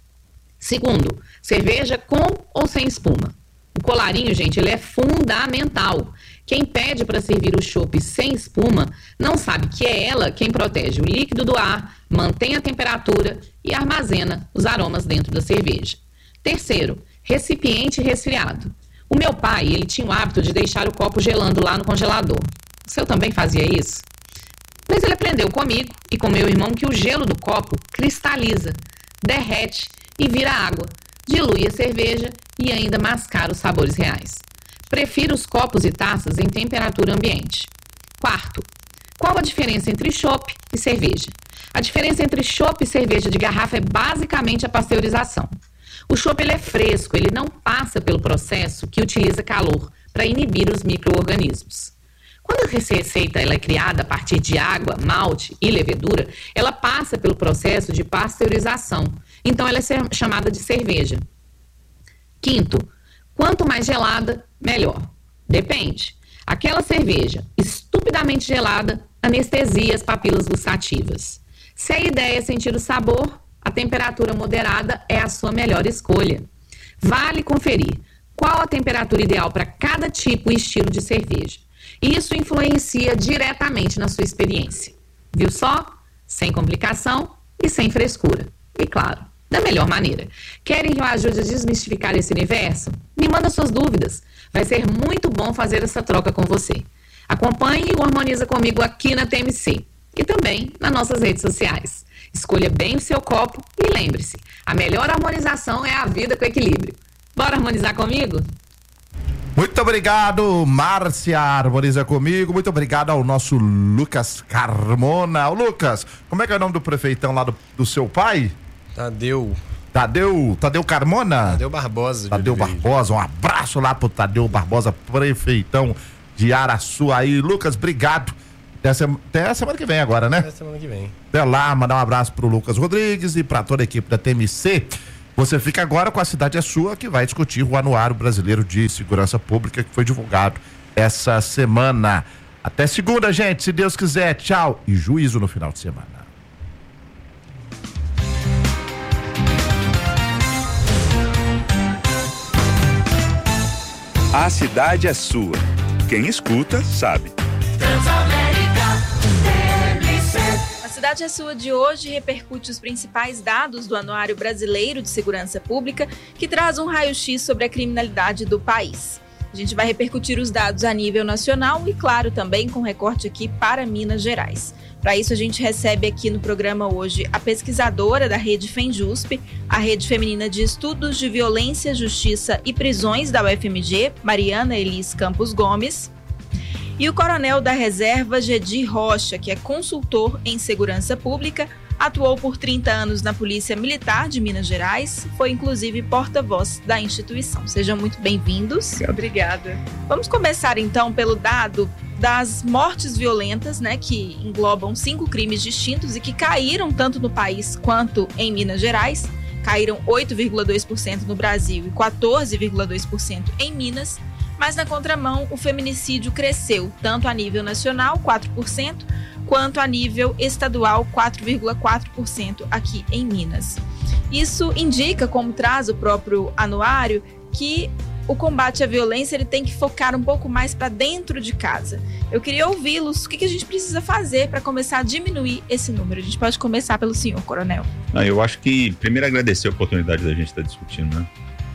Segundo, cerveja com ou sem espuma. O colarinho, gente, ele é fundamental. Quem pede para servir o chopp sem espuma não sabe que é ela quem protege o líquido do ar, mantém a temperatura e armazena os aromas dentro da cerveja. Terceiro, recipiente resfriado. O meu pai, ele tinha o hábito de deixar o copo gelando lá no congelador. O seu também fazia isso? Mas ele aprendeu comigo e com meu irmão que o gelo do copo cristaliza, derrete e vira água, dilui a cerveja e ainda mascara os sabores reais. Prefiro os copos e taças em temperatura ambiente. Quarto, qual a diferença entre chopp e cerveja? A diferença entre chopp e cerveja de garrafa é basicamente a pasteurização. O chopp ele é fresco, ele não passa pelo processo que utiliza calor para inibir os micro-organismos. Quando a receita ela é criada a partir de água, malte e levedura, ela passa pelo processo de pasteurização. Então ela é chamada de cerveja. Quinto, quanto mais gelada, melhor. Depende. Aquela cerveja estupidamente gelada anestesia as papilas gustativas. Se a ideia é sentir o sabor, a temperatura moderada é a sua melhor escolha. Vale conferir qual a temperatura ideal para cada tipo e estilo de cerveja. Isso influencia diretamente na sua experiência. Viu só? Sem complicação e sem frescura. E claro, da melhor maneira. Querem que eu ajude a desmistificar esse universo? Me manda suas dúvidas. Vai ser muito bom fazer essa troca com você. Acompanhe o Harmoniza Comigo aqui na T M C e também nas nossas redes sociais. Escolha bem o seu copo e lembre-se, a melhor harmonização é a vida com equilíbrio. Bora harmonizar comigo? Muito obrigado, Márcia, Harmoniza Comigo. Muito obrigado ao nosso Lucas Carmona. Ô, Lucas, como é que é o nome do prefeitão lá do, do seu pai? Tadeu. Tadeu, Tadeu Carmona? Tadeu Barbosa. Tadeu Barbosa, um abraço lá pro Tadeu Barbosa, prefeitão de Araçuaí. Lucas, obrigado. Até, sema, até a semana que vem agora, né? Até a semana que vem. Até lá, mandar um abraço pro Lucas Rodrigues e pra toda a equipe da T M C. Você fica agora com A Cidade é Sua, que vai discutir o Anuário Brasileiro de Segurança Pública, que foi divulgado essa semana. Até segunda, gente, se Deus quiser. Tchau e juízo no final de semana. A cidade é sua. Quem escuta, sabe. Transamérica T M C. A Cidade é Sua de hoje repercute os principais dados do Anuário Brasileiro de Segurança Pública, que traz um raio-x sobre a criminalidade do país. A gente vai repercutir os dados a nível nacional e, claro, também com recorte aqui para Minas Gerais. Para isso, a gente recebe aqui no programa hoje a pesquisadora da Rede FEMJUSP, a Rede Feminina de Estudos de Violência, Justiça e Prisões da U F M G, Mariana Elis Campos Gomes, e o coronel da Reserva, Gedi Rocha, que é consultor em segurança pública, atuou por trinta anos na Polícia Militar de Minas Gerais, foi inclusive porta-voz da instituição. Sejam muito bem-vindos. Obrigada. Vamos começar então pelo dado das mortes violentas, né, que englobam cinco crimes distintos e que caíram tanto no país quanto em Minas Gerais. Caíram oito vírgula dois por cento no Brasil e quatorze vírgula dois por cento em Minas. Mas na contramão, o feminicídio cresceu, tanto a nível nacional, quatro por cento, quanto a nível estadual, quatro vírgula quatro por cento aqui em Minas. Isso indica, como traz o próprio anuário, que o combate à violência ele tem que focar um pouco mais para dentro de casa. Eu queria ouvi-los, o que, que a gente precisa fazer para começar a diminuir esse número? A gente pode começar pelo senhor, coronel. Não, eu acho que, primeiro, agradecer a oportunidade da gente estar discutindo, né?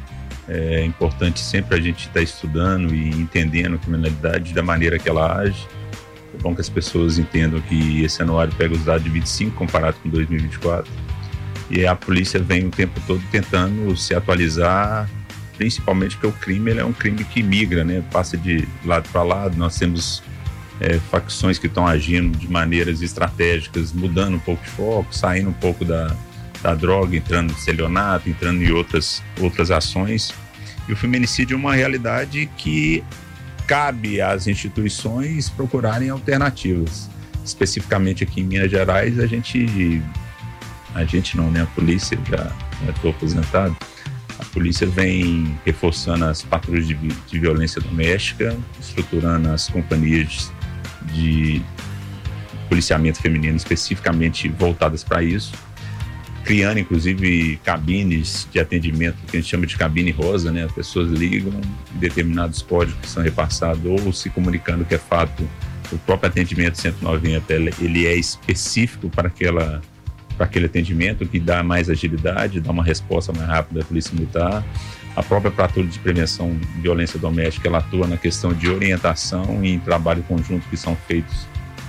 É importante sempre a gente estar estudando e entendendo a criminalidade da maneira que ela age. É bom que as pessoas entendam que esse anuário pega os dados de vinte e cinco comparado com dois mil e vinte e quatro. E a polícia vem o tempo todo tentando se atualizar, principalmente porque o crime ele é um crime que migra, né? Passa de lado para lado. Nós temos é, facções que estão agindo de maneiras estratégicas, mudando um pouco de foco, saindo um pouco da da droga, entrando no estelionato, entrando em outras, outras ações. E o feminicídio é uma realidade que cabe às instituições procurarem alternativas. Especificamente aqui em Minas Gerais, a gente, a gente não, né? A polícia, já estou aposentado, a polícia vem reforçando as patrulhas de, de violência doméstica, estruturando as companhias de policiamento feminino especificamente voltadas para isso, criando inclusive cabines de atendimento que a gente chama de cabine rosa, né? As pessoas ligam, determinados códigos que são repassados ou se comunicando que é fato. O próprio atendimento cento e noventa ele é específico para aquela para aquele atendimento, que dá mais agilidade, dá uma resposta mais rápida da Polícia Militar. A própria patrulha de prevenção de violência doméstica ela atua na questão de orientação e em trabalho conjunto que são feitos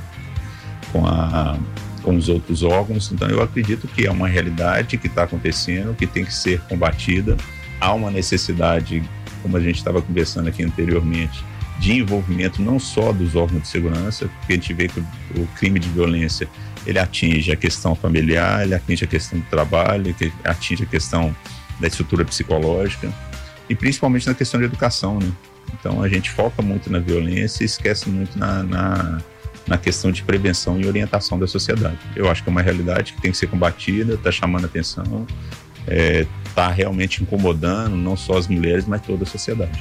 com a com os outros órgãos. Então eu acredito que é uma realidade que está acontecendo, que tem que ser combatida. Há uma necessidade, como a gente estava conversando aqui anteriormente, de envolvimento não só dos órgãos de segurança, porque a gente vê que o crime de violência ele atinge a questão familiar, ele atinge a questão do trabalho, ele atinge a questão da estrutura psicológica e principalmente na questão de educação, né? Então a gente foca muito na violência e esquece muito na, na na questão de prevenção e orientação da sociedade. Eu acho que é uma realidade que tem que ser combatida, está chamando a atenção, está é, realmente incomodando não só as mulheres, mas toda a sociedade.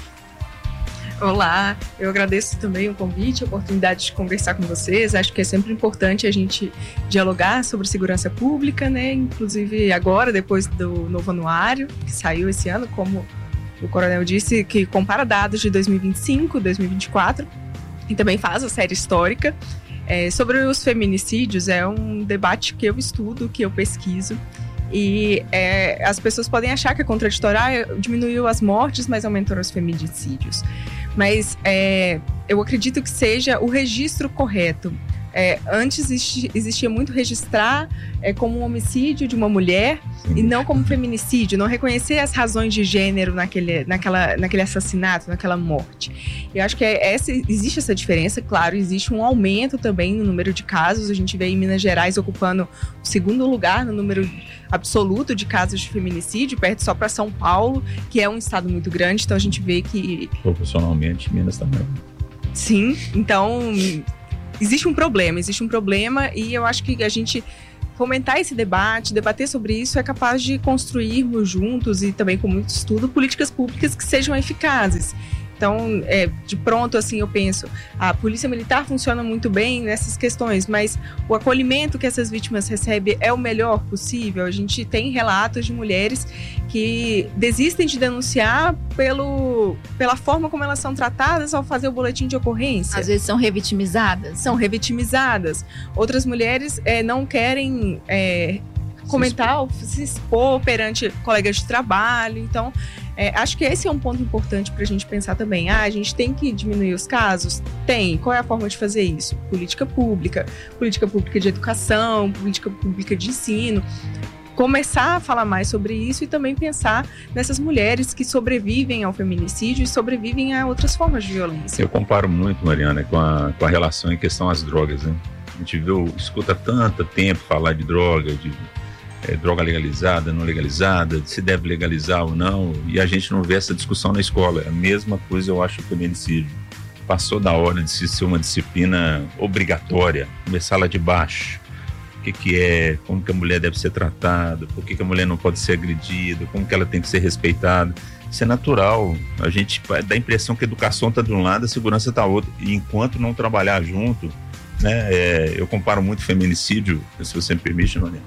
Olá, eu agradeço também o convite, a oportunidade de conversar com vocês. Acho que é sempre importante a gente dialogar sobre segurança pública, né? Inclusive agora, depois do novo anuário, que saiu esse ano, como o coronel disse, que compara dados de dois mil e vinte e cinco, dois mil e vinte e quatro, e também faz a série histórica. É, sobre os feminicídios, é um debate que eu estudo, que eu pesquiso, E é, as pessoas podem achar que é contraditório, ah, diminuiu as mortes, mas aumentou os feminicídios. Mas é, eu acredito que seja o registro correto. É, antes existi, existia muito registrar é, como um homicídio de uma mulher e não como feminicídio, não reconhecer as razões de gênero naquele, naquela, naquele assassinato, naquela morte. Eu acho que é, essa, existe essa diferença, claro, existe um aumento também no número de casos. A gente vê em Minas Gerais ocupando o segundo lugar no número absoluto de casos de feminicídio, perto só para São Paulo, que é um estado muito grande, então a gente vê que... Proporcionalmente, Minas também. Sim, então... Existe um problema, existe um problema e eu acho que a gente fomentar esse debate, debater sobre isso é capaz de construirmos juntos e também com muito estudo políticas públicas que sejam eficazes. Então, é, de pronto, assim, eu penso, a polícia militar funciona muito bem nessas questões, mas o acolhimento que essas vítimas recebem é o melhor possível? A gente tem relatos de mulheres que desistem de denunciar pelo, pela forma como elas são tratadas ao fazer o boletim de ocorrência. Às vezes são revitimizadas. São revitimizadas. Outras mulheres é, não querem... É, comentar, se expor perante colegas de trabalho. Então, é, acho que esse é um ponto importante para a gente pensar também. Ah, a gente tem que diminuir os casos? Tem. Qual é a forma de fazer isso? Política pública, política pública de educação, política pública de ensino. Começar a falar mais sobre isso e também pensar nessas mulheres que sobrevivem ao feminicídio e sobrevivem a outras formas de violência. Eu comparo muito, Mariana, com a, com a relação em questão às drogas, né? A gente viu, escuta tanto tempo falar de droga, de É, droga legalizada, não legalizada, se deve legalizar ou não, e a gente não vê essa discussão na escola. É a mesma coisa, eu acho, que o feminicídio. Passou da hora de ser uma disciplina obrigatória, começar lá de baixo. O que, que é, como que a mulher deve ser tratada, por que, que a mulher não pode ser agredida, como que ela tem que ser respeitada. Isso é natural. A gente dá a impressão que a educação está de um lado, a segurança está do outro. E enquanto não trabalhar junto, né, é, eu comparo muito feminicídio, se você me permite, Mariana,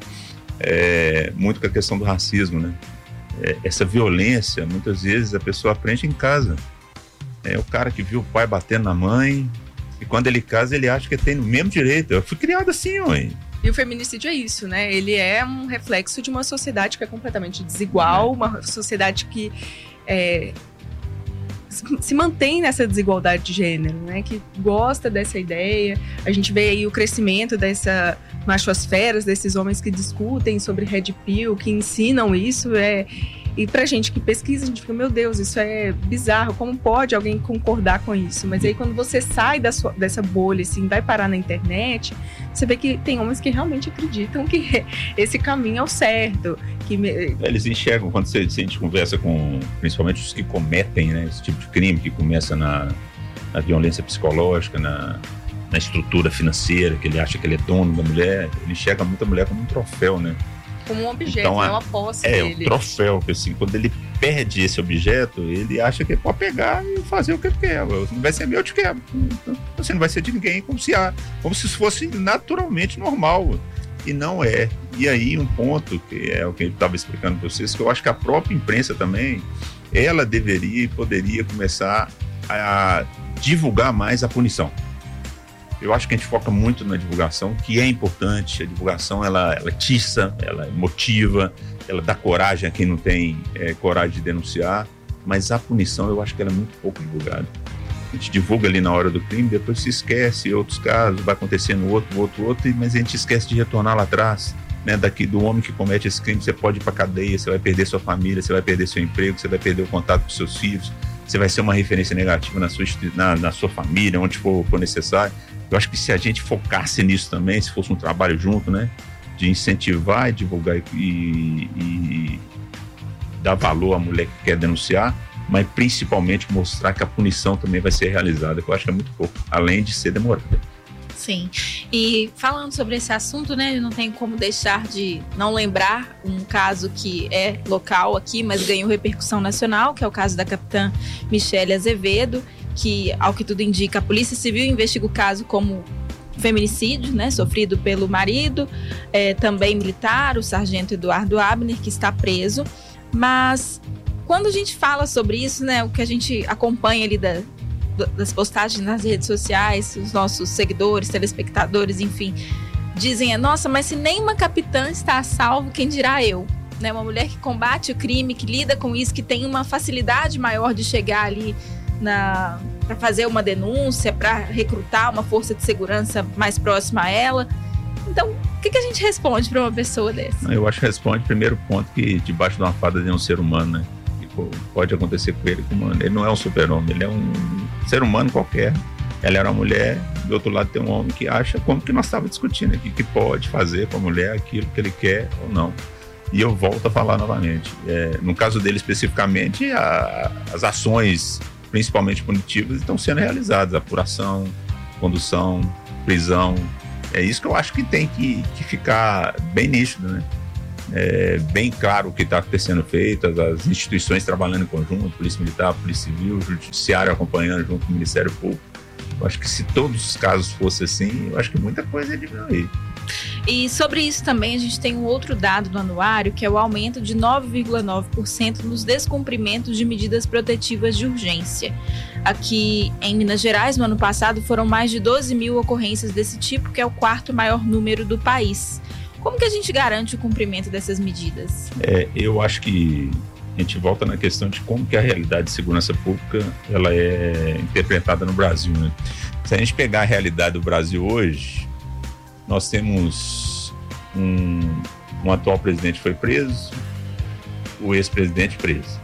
É, muito com a questão do racismo, né? É, essa violência, muitas vezes a pessoa aprende em casa. É o cara que viu o pai batendo na mãe e quando ele casa ele acha que tem o mesmo direito. Eu fui criado assim, mãe. E o feminicídio é isso, né? Ele é um reflexo de uma sociedade que é completamente desigual, é. uma sociedade que é, se mantém nessa desigualdade de gênero, né? Que gosta dessa ideia. A gente vê aí o crescimento dessa machosferas, desses homens que discutem sobre red pill, que ensinam isso, é... e pra gente que pesquisa, a gente fica, meu Deus, isso é bizarro, como pode alguém concordar com isso? Mas aí quando você sai da sua, dessa bolha, assim, vai parar na internet, você vê que tem homens que realmente acreditam que esse caminho é o certo. Que me... Eles enxergam, quando você, se a gente conversa com, principalmente os que cometem, né, esse tipo de crime, que começa na, na violência psicológica, na... na estrutura financeira, que ele acha que ele é dono da mulher, ele enxerga muita mulher como um troféu, né? Como um objeto, então, não uma posse é, dele. É, um troféu, que assim, quando ele perde esse objeto, ele acha que ele pode pegar e fazer o que ele quer. Não vai ser meu, eu te quero. Então, assim, não vai ser de ninguém, como se, como se fosse naturalmente normal. E não é. E aí um ponto, que é o que eu estava explicando para vocês, que eu acho que a própria imprensa também, ela deveria e poderia começar a divulgar mais a punição. Eu acho que a gente foca muito na divulgação, que é importante. A divulgação, ela, ela atiça, ela motiva, ela dá coragem a quem não tem é, coragem de denunciar, mas a punição, eu acho que ela é muito pouco divulgada. A gente divulga ali na hora do crime, depois se esquece, outros casos, vai acontecendo outro, outro, outro, mas a gente esquece de retornar lá atrás, né? Daqui do homem que comete esse crime, você pode ir para cadeia, você vai perder sua família, você vai perder seu emprego, você vai perder o contato com seus filhos, você vai ser uma referência negativa na sua, na, na sua família, onde for, for necessário. Eu acho que se a gente focasse nisso também, se fosse um trabalho junto, né, de incentivar e divulgar e, e, e dar valor à mulher que quer denunciar, mas principalmente mostrar que a punição também vai ser realizada, que eu acho que é muito pouco, além de ser demorada. Sim, e falando sobre esse assunto, né, não tem como deixar de não lembrar um caso que é local aqui, mas ganhou repercussão nacional, que é o caso da capitã Michele Azevedo, que, ao que tudo indica, a Polícia Civil investiga o caso como feminicídio, né, sofrido pelo marido, é, também militar, o sargento Eduardo Abner, que está preso. Mas quando a gente fala sobre isso, né, o que a gente acompanha ali da, das postagens nas redes sociais, os nossos seguidores, telespectadores, enfim, dizem, nossa, mas se nem uma capitã está a salvo, quem dirá eu? Né? Uma mulher que combate o crime, que lida com isso, que tem uma facilidade maior de chegar ali na... para fazer uma denúncia, para recrutar uma força de segurança mais próxima a ela. Então, o que, que a gente responde para uma pessoa dessa? Eu acho que responde, primeiro ponto, que debaixo de uma fada tem um ser humano, né? Que pode acontecer com ele. Como ele não é um super-homem, ele é um ser humano qualquer. Ela era uma mulher, do outro lado tem um homem que acha, como que nós estávamos discutindo aqui, que pode fazer com a mulher aquilo que ele quer ou não. E eu volto a falar novamente. É, no caso dele especificamente, a, as ações, principalmente punitivas, estão sendo realizadas. Apuração, condução, prisão. É isso que eu acho que tem que, que ficar bem nítido, né? É, bem claro o que está sendo feito, as instituições trabalhando em conjunto, Polícia Militar, Polícia Civil, Judiciário acompanhando junto com o Ministério Público. Eu acho que se todos os casos fossem assim, eu acho que muita coisa ia diminuir. E sobre isso também a gente tem um outro dado do anuário, que é o aumento de nove vírgula nove por cento nos descumprimentos de medidas protetivas de urgência. Aqui em Minas Gerais, no ano passado, foram mais de doze mil ocorrências desse tipo, que é o quarto maior número do país. Como que a gente garante o cumprimento dessas medidas? É, eu acho que a gente volta na questão de como que a realidade de segurança pública ela é interpretada no Brasil, né? Se a gente pegar a realidade do Brasil hoje, nós temos um, um atual presidente que foi preso, o ex-presidente preso.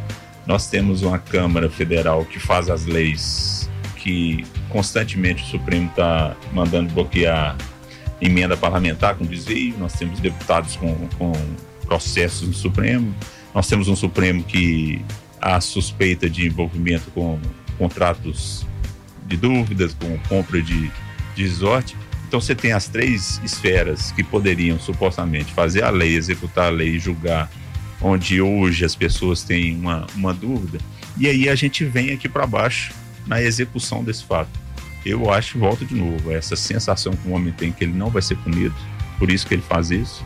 Nós temos uma Câmara Federal que faz as leis que constantemente o Supremo está mandando bloquear emenda parlamentar com desvio. Nós temos deputados com, com processos no Supremo. Nós temos um Supremo que há suspeita de envolvimento com contratos de dúvidas, com compra de, de resort. Então você tem as três esferas que poderiam supostamente fazer a lei, executar a lei e julgar, onde hoje as pessoas têm uma, uma dúvida, e aí a gente vem aqui para baixo na execução desse fato. Eu acho, volto de novo, essa sensação que o homem tem que ele não vai ser punido, por isso que ele faz isso,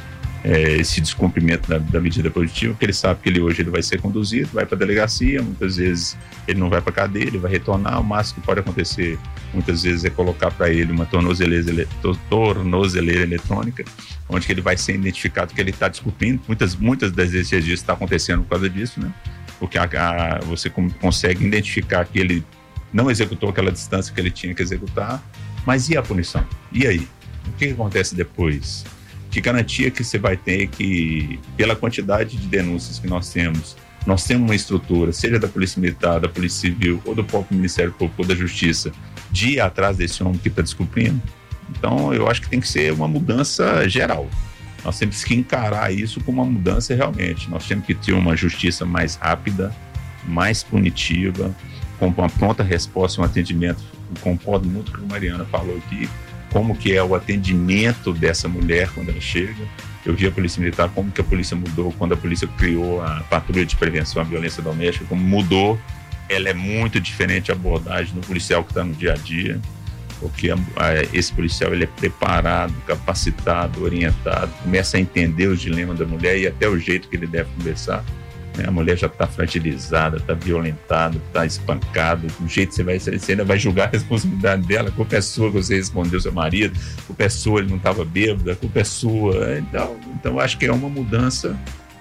é, esse descumprimento da, da medida proibitiva, porque ele sabe que ele hoje ele vai ser conduzido, vai para a delegacia, muitas vezes ele não vai para a cadeia, ele vai retornar, o máximo que pode acontecer muitas vezes é colocar para ele uma tornozeleira, tornozeleira eletrônica, onde que ele vai ser identificado que ele está descumprindo. Muitas, muitas das vezes isso está acontecendo por causa disso, né? Porque a, a, você consegue identificar que ele não executou aquela distância que ele tinha que executar, mas e a punição? E aí? O que, que acontece depois? Que garantia que você vai ter que, pela quantidade de denúncias que nós temos, nós temos uma estrutura, seja da Polícia Militar, da Polícia Civil ou do próprio Ministério Público ou da Justiça, de ir atrás desse homem que está descumprindo? Então, eu acho que tem que ser uma mudança geral. Nós temos que encarar isso como uma mudança realmente. Nós temos que ter uma justiça mais rápida, mais punitiva, com uma pronta resposta, um atendimento. Eu concordo muito com o que a Mariana falou aqui, como que é o atendimento dessa mulher quando ela chega. Eu vi a Polícia Militar, como que a polícia mudou quando a polícia criou a Patrulha de Prevenção à Violência Doméstica, como mudou. Ela é muito diferente a abordagem do policial que está no dia a dia, porque a, a, esse policial ele é preparado, capacitado, orientado, começa a entender os dilemas da mulher e até o jeito que ele deve conversar. A mulher já está fragilizada, está violentada, está espancada. Do jeito que você vai, você ainda vai julgar a responsabilidade dela. A culpa é sua que você respondeu seu marido, a culpa é sua, ele não estava bêbado, a culpa é sua. Então, então, acho que é uma mudança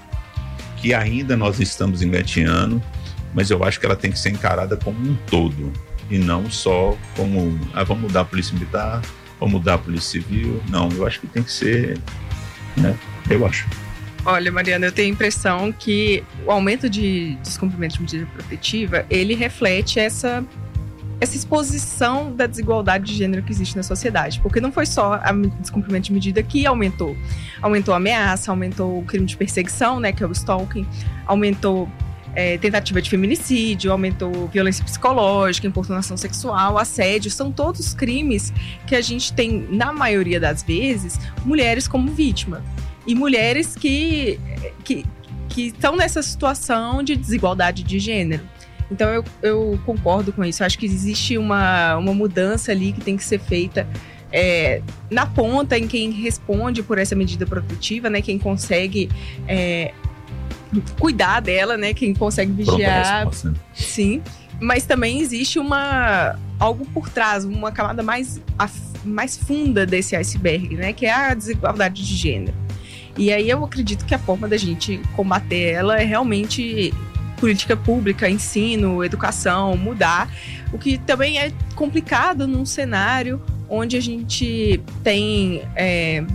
que ainda nós estamos engateando, mas eu acho que ela tem que ser encarada como um todo e não só como, ah, vamos mudar a Polícia Militar, vamos mudar a Polícia Civil. Não, eu acho que tem que ser, né? Eu acho. Olha, Mariana, eu tenho a impressão que o aumento de descumprimento de medida protetiva, ele reflete essa, essa exposição da desigualdade de gênero que existe na sociedade. Porque não foi só o descumprimento de medida que aumentou. Aumentou a ameaça, aumentou o crime de perseguição, né, que é o stalking, aumentou é, tentativa de feminicídio, aumentou violência psicológica, importunação sexual, assédio. São todos crimes que a gente tem, na maioria das vezes, mulheres como vítima. E mulheres que, que, que estão nessa situação de desigualdade de gênero. Então, eu, eu concordo com isso. Eu acho que existe uma, uma mudança ali que tem que ser feita é, na ponta, em quem responde por essa medida protetiva, né? Quem consegue é, cuidar dela, né? Quem consegue vigiar. Sim. Mas também existe uma, algo por trás, uma camada mais mais funda desse iceberg, né? Que é a desigualdade de gênero. E aí eu acredito que a forma da gente combater ela é realmente política pública, ensino, educação, mudar. O que também é complicado num cenário onde a gente tem é,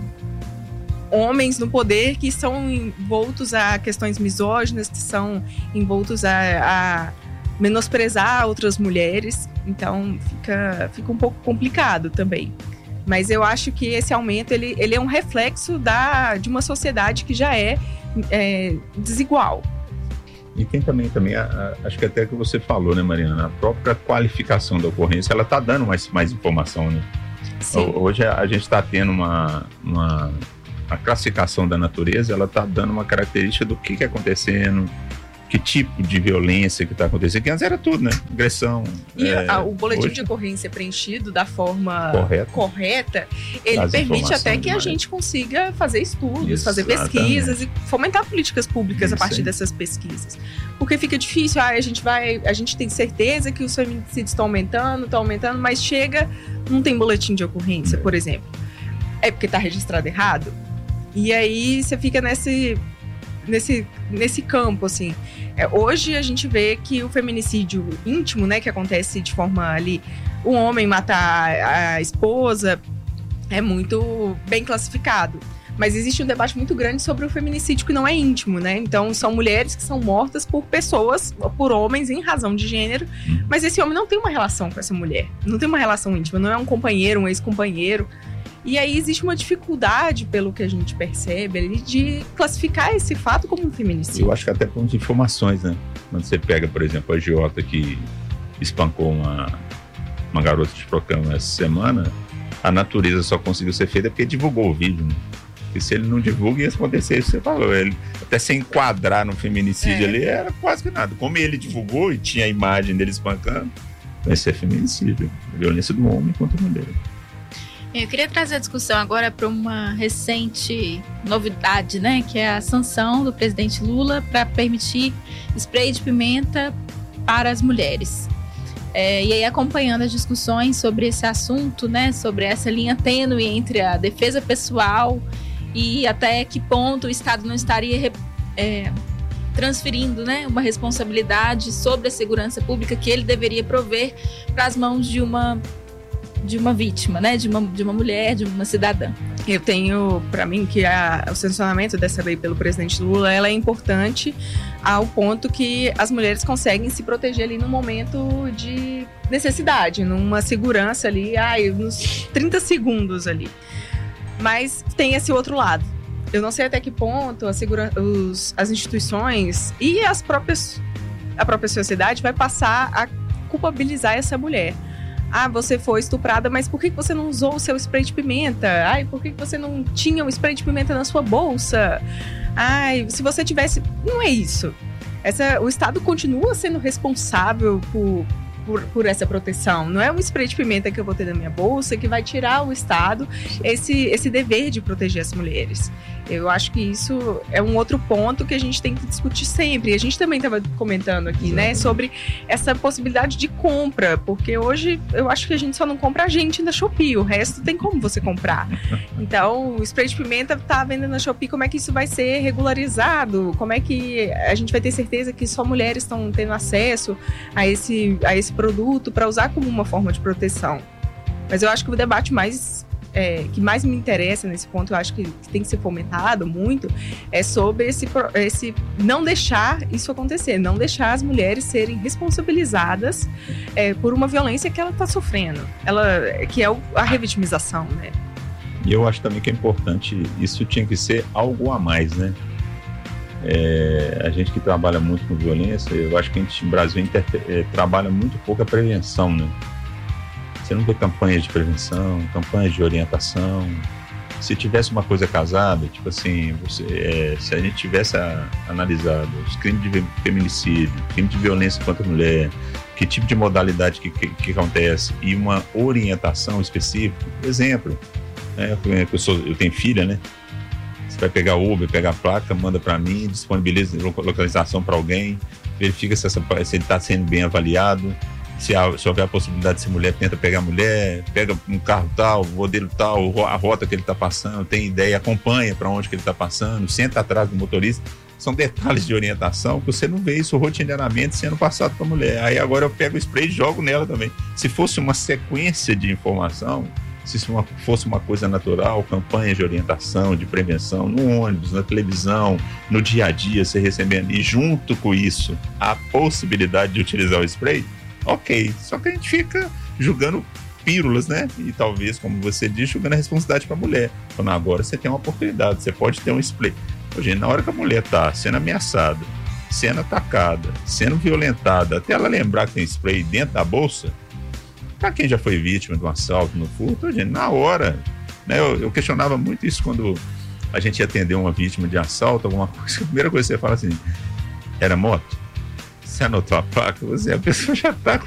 homens no poder que são envoltos a questões misóginas, que são envoltos a, a menosprezar outras mulheres. Então fica, fica um pouco complicado também. Mas eu acho que esse aumento ele, ele é um reflexo da, de uma sociedade que já é, é desigual. E tem também, também a, a, acho que até que você falou, né, Mariana, a própria qualificação da ocorrência, ela está dando mais, mais informação, né? Sim. Hoje a, a gente está tendo uma, uma a classificação da natureza, ela está dando uma característica do que está acontecendo, que tipo de violência que está acontecendo, que antes era tudo, né? Agressão. E é, a, o boletim hoje... de ocorrência preenchido da forma correta, correta ele As permite até que demais. a gente consiga fazer estudos, Exatamente. fazer pesquisas e fomentar políticas públicas Isso a partir aí. dessas pesquisas. Porque fica difícil, ah, a gente vai, a gente tem certeza que os feminicídios estão aumentando, estão aumentando, mas chega, não tem boletim de ocorrência, por exemplo. É porque está registrado errado. E aí você fica nesse nesse, nesse campo, assim. É, hoje a gente vê que o feminicídio íntimo, né, que acontece de forma ali, o homem matar a esposa, é muito bem classificado. Mas existe um debate muito grande sobre o feminicídio que não é íntimo, né? Então, são mulheres que são mortas por pessoas, por homens em razão de gênero, mas esse homem não tem uma relação com essa mulher, não tem uma relação íntima, não é um companheiro, um ex-companheiro. E aí existe uma dificuldade, pelo que a gente percebe ali, de classificar esse fato como um feminicídio. Eu acho que até por informações, né? Quando você pega, por exemplo, a agiota que espancou uma, uma garota de programa essa semana, a natureza só conseguiu ser feita porque divulgou o vídeo, né? Porque se ele não divulga, ia acontecer isso que você falou. Ele, até se enquadrar no feminicídio é. ali, era quase que nada. Como ele divulgou e tinha a imagem dele espancando, vai ser feminicídio. Violência do homem contra a mulher. Eu queria trazer a discussão agora para uma recente novidade, né? Que é a sanção do presidente Lula para permitir spray de pimenta para as mulheres. É, e aí, acompanhando as discussões sobre esse assunto, né? Sobre essa linha tênue entre a defesa pessoal e até que ponto o Estado não estaria é, transferindo, né, uma responsabilidade sobre a segurança pública que ele deveria prover para as mãos de uma, de uma vítima, né, de uma, de uma mulher, de uma cidadã. Eu tenho, para mim, que a, o sancionamento dessa lei pelo presidente Lula, ela é importante ao ponto que as mulheres conseguem se proteger ali no momento de necessidade, numa segurança ali, ai, nos trinta segundos ali. Mas tem esse outro lado. Eu não sei até que ponto a segura, os, as instituições e as próprias, a própria sociedade vai passar a culpabilizar essa mulher. Ah, você foi estuprada, mas por que você não usou o seu spray de pimenta? Ai, por que você não tinha um spray de pimenta na sua bolsa? Ai, se você tivesse... Não é isso. Essa, o Estado continua sendo responsável por, por, por essa proteção. Não é um spray de pimenta que eu vou ter na minha bolsa que vai tirar o Estado esse, esse dever de proteger as mulheres. Eu acho que isso é um outro ponto que a gente tem que discutir sempre. A gente também estava comentando aqui, né, sobre essa possibilidade de compra, porque hoje eu acho que a gente só não compra a gente na Shopee, o resto tem como você comprar. Então, o spray de pimenta tá vendendo na Shopee, como é que isso vai ser regularizado? Como é que a gente vai ter certeza que só mulheres estão tendo acesso a esse, a esse produto para usar como uma forma de proteção? Mas eu acho que o debate mais... É, que mais me interessa nesse ponto, eu acho que tem que ser fomentado muito, é sobre esse, esse não deixar isso acontecer, não deixar as mulheres serem responsabilizadas é, por uma violência que ela está sofrendo, ela, que é a revitimização, né? E eu acho também que é importante, isso tinha que ser algo a mais, né? É, a gente que trabalha muito com violência, eu acho que a gente no Brasil inter, é, trabalha muito pouco a prevenção, né? Você não vê campanhas de prevenção, campanhas de orientação. Se tivesse uma coisa casada, tipo assim, você, é, se a gente tivesse a, analisado os crimes de feminicídio, crime de violência contra a mulher, que tipo de modalidade que, que, que acontece, e uma orientação específica, por exemplo, né, eu, sou, eu tenho filha, né? Você vai pegar o Uber, pega a placa, manda para mim, disponibiliza localização para alguém, verifica se, essa, se ele está sendo bem avaliado. Se, há, se houver a possibilidade de ser mulher, tenta pegar mulher, pega um carro tal, modelo tal, a rota que ele está passando, tem ideia, acompanha para onde que ele está passando, senta atrás do motorista. São detalhes de orientação que você não vê isso rotineiramente sendo passado para a mulher. Aí agora eu pego o spray e jogo nela também. Se fosse uma sequência de informação, se isso uma, fosse uma coisa natural, campanhas de orientação, de prevenção, no ônibus, na televisão, no dia a dia, você recebendo, e junto com isso, a possibilidade de utilizar o spray, ok. Só que a gente fica julgando pílulas, né? E talvez, como você disse, jogando a responsabilidade para a mulher. Falando, agora você tem uma oportunidade, você pode ter um spray. Hoje, na hora que a mulher tá sendo ameaçada, sendo atacada, sendo violentada, até ela lembrar que tem spray dentro da bolsa, para quem já foi vítima de um assalto no furto, gente, na hora, né? Eu, eu questionava muito isso quando a gente ia atender uma vítima de assalto, alguma coisa. A primeira coisa que você fala assim, era moto? Você anotou a placa? Você, a pessoa já tá com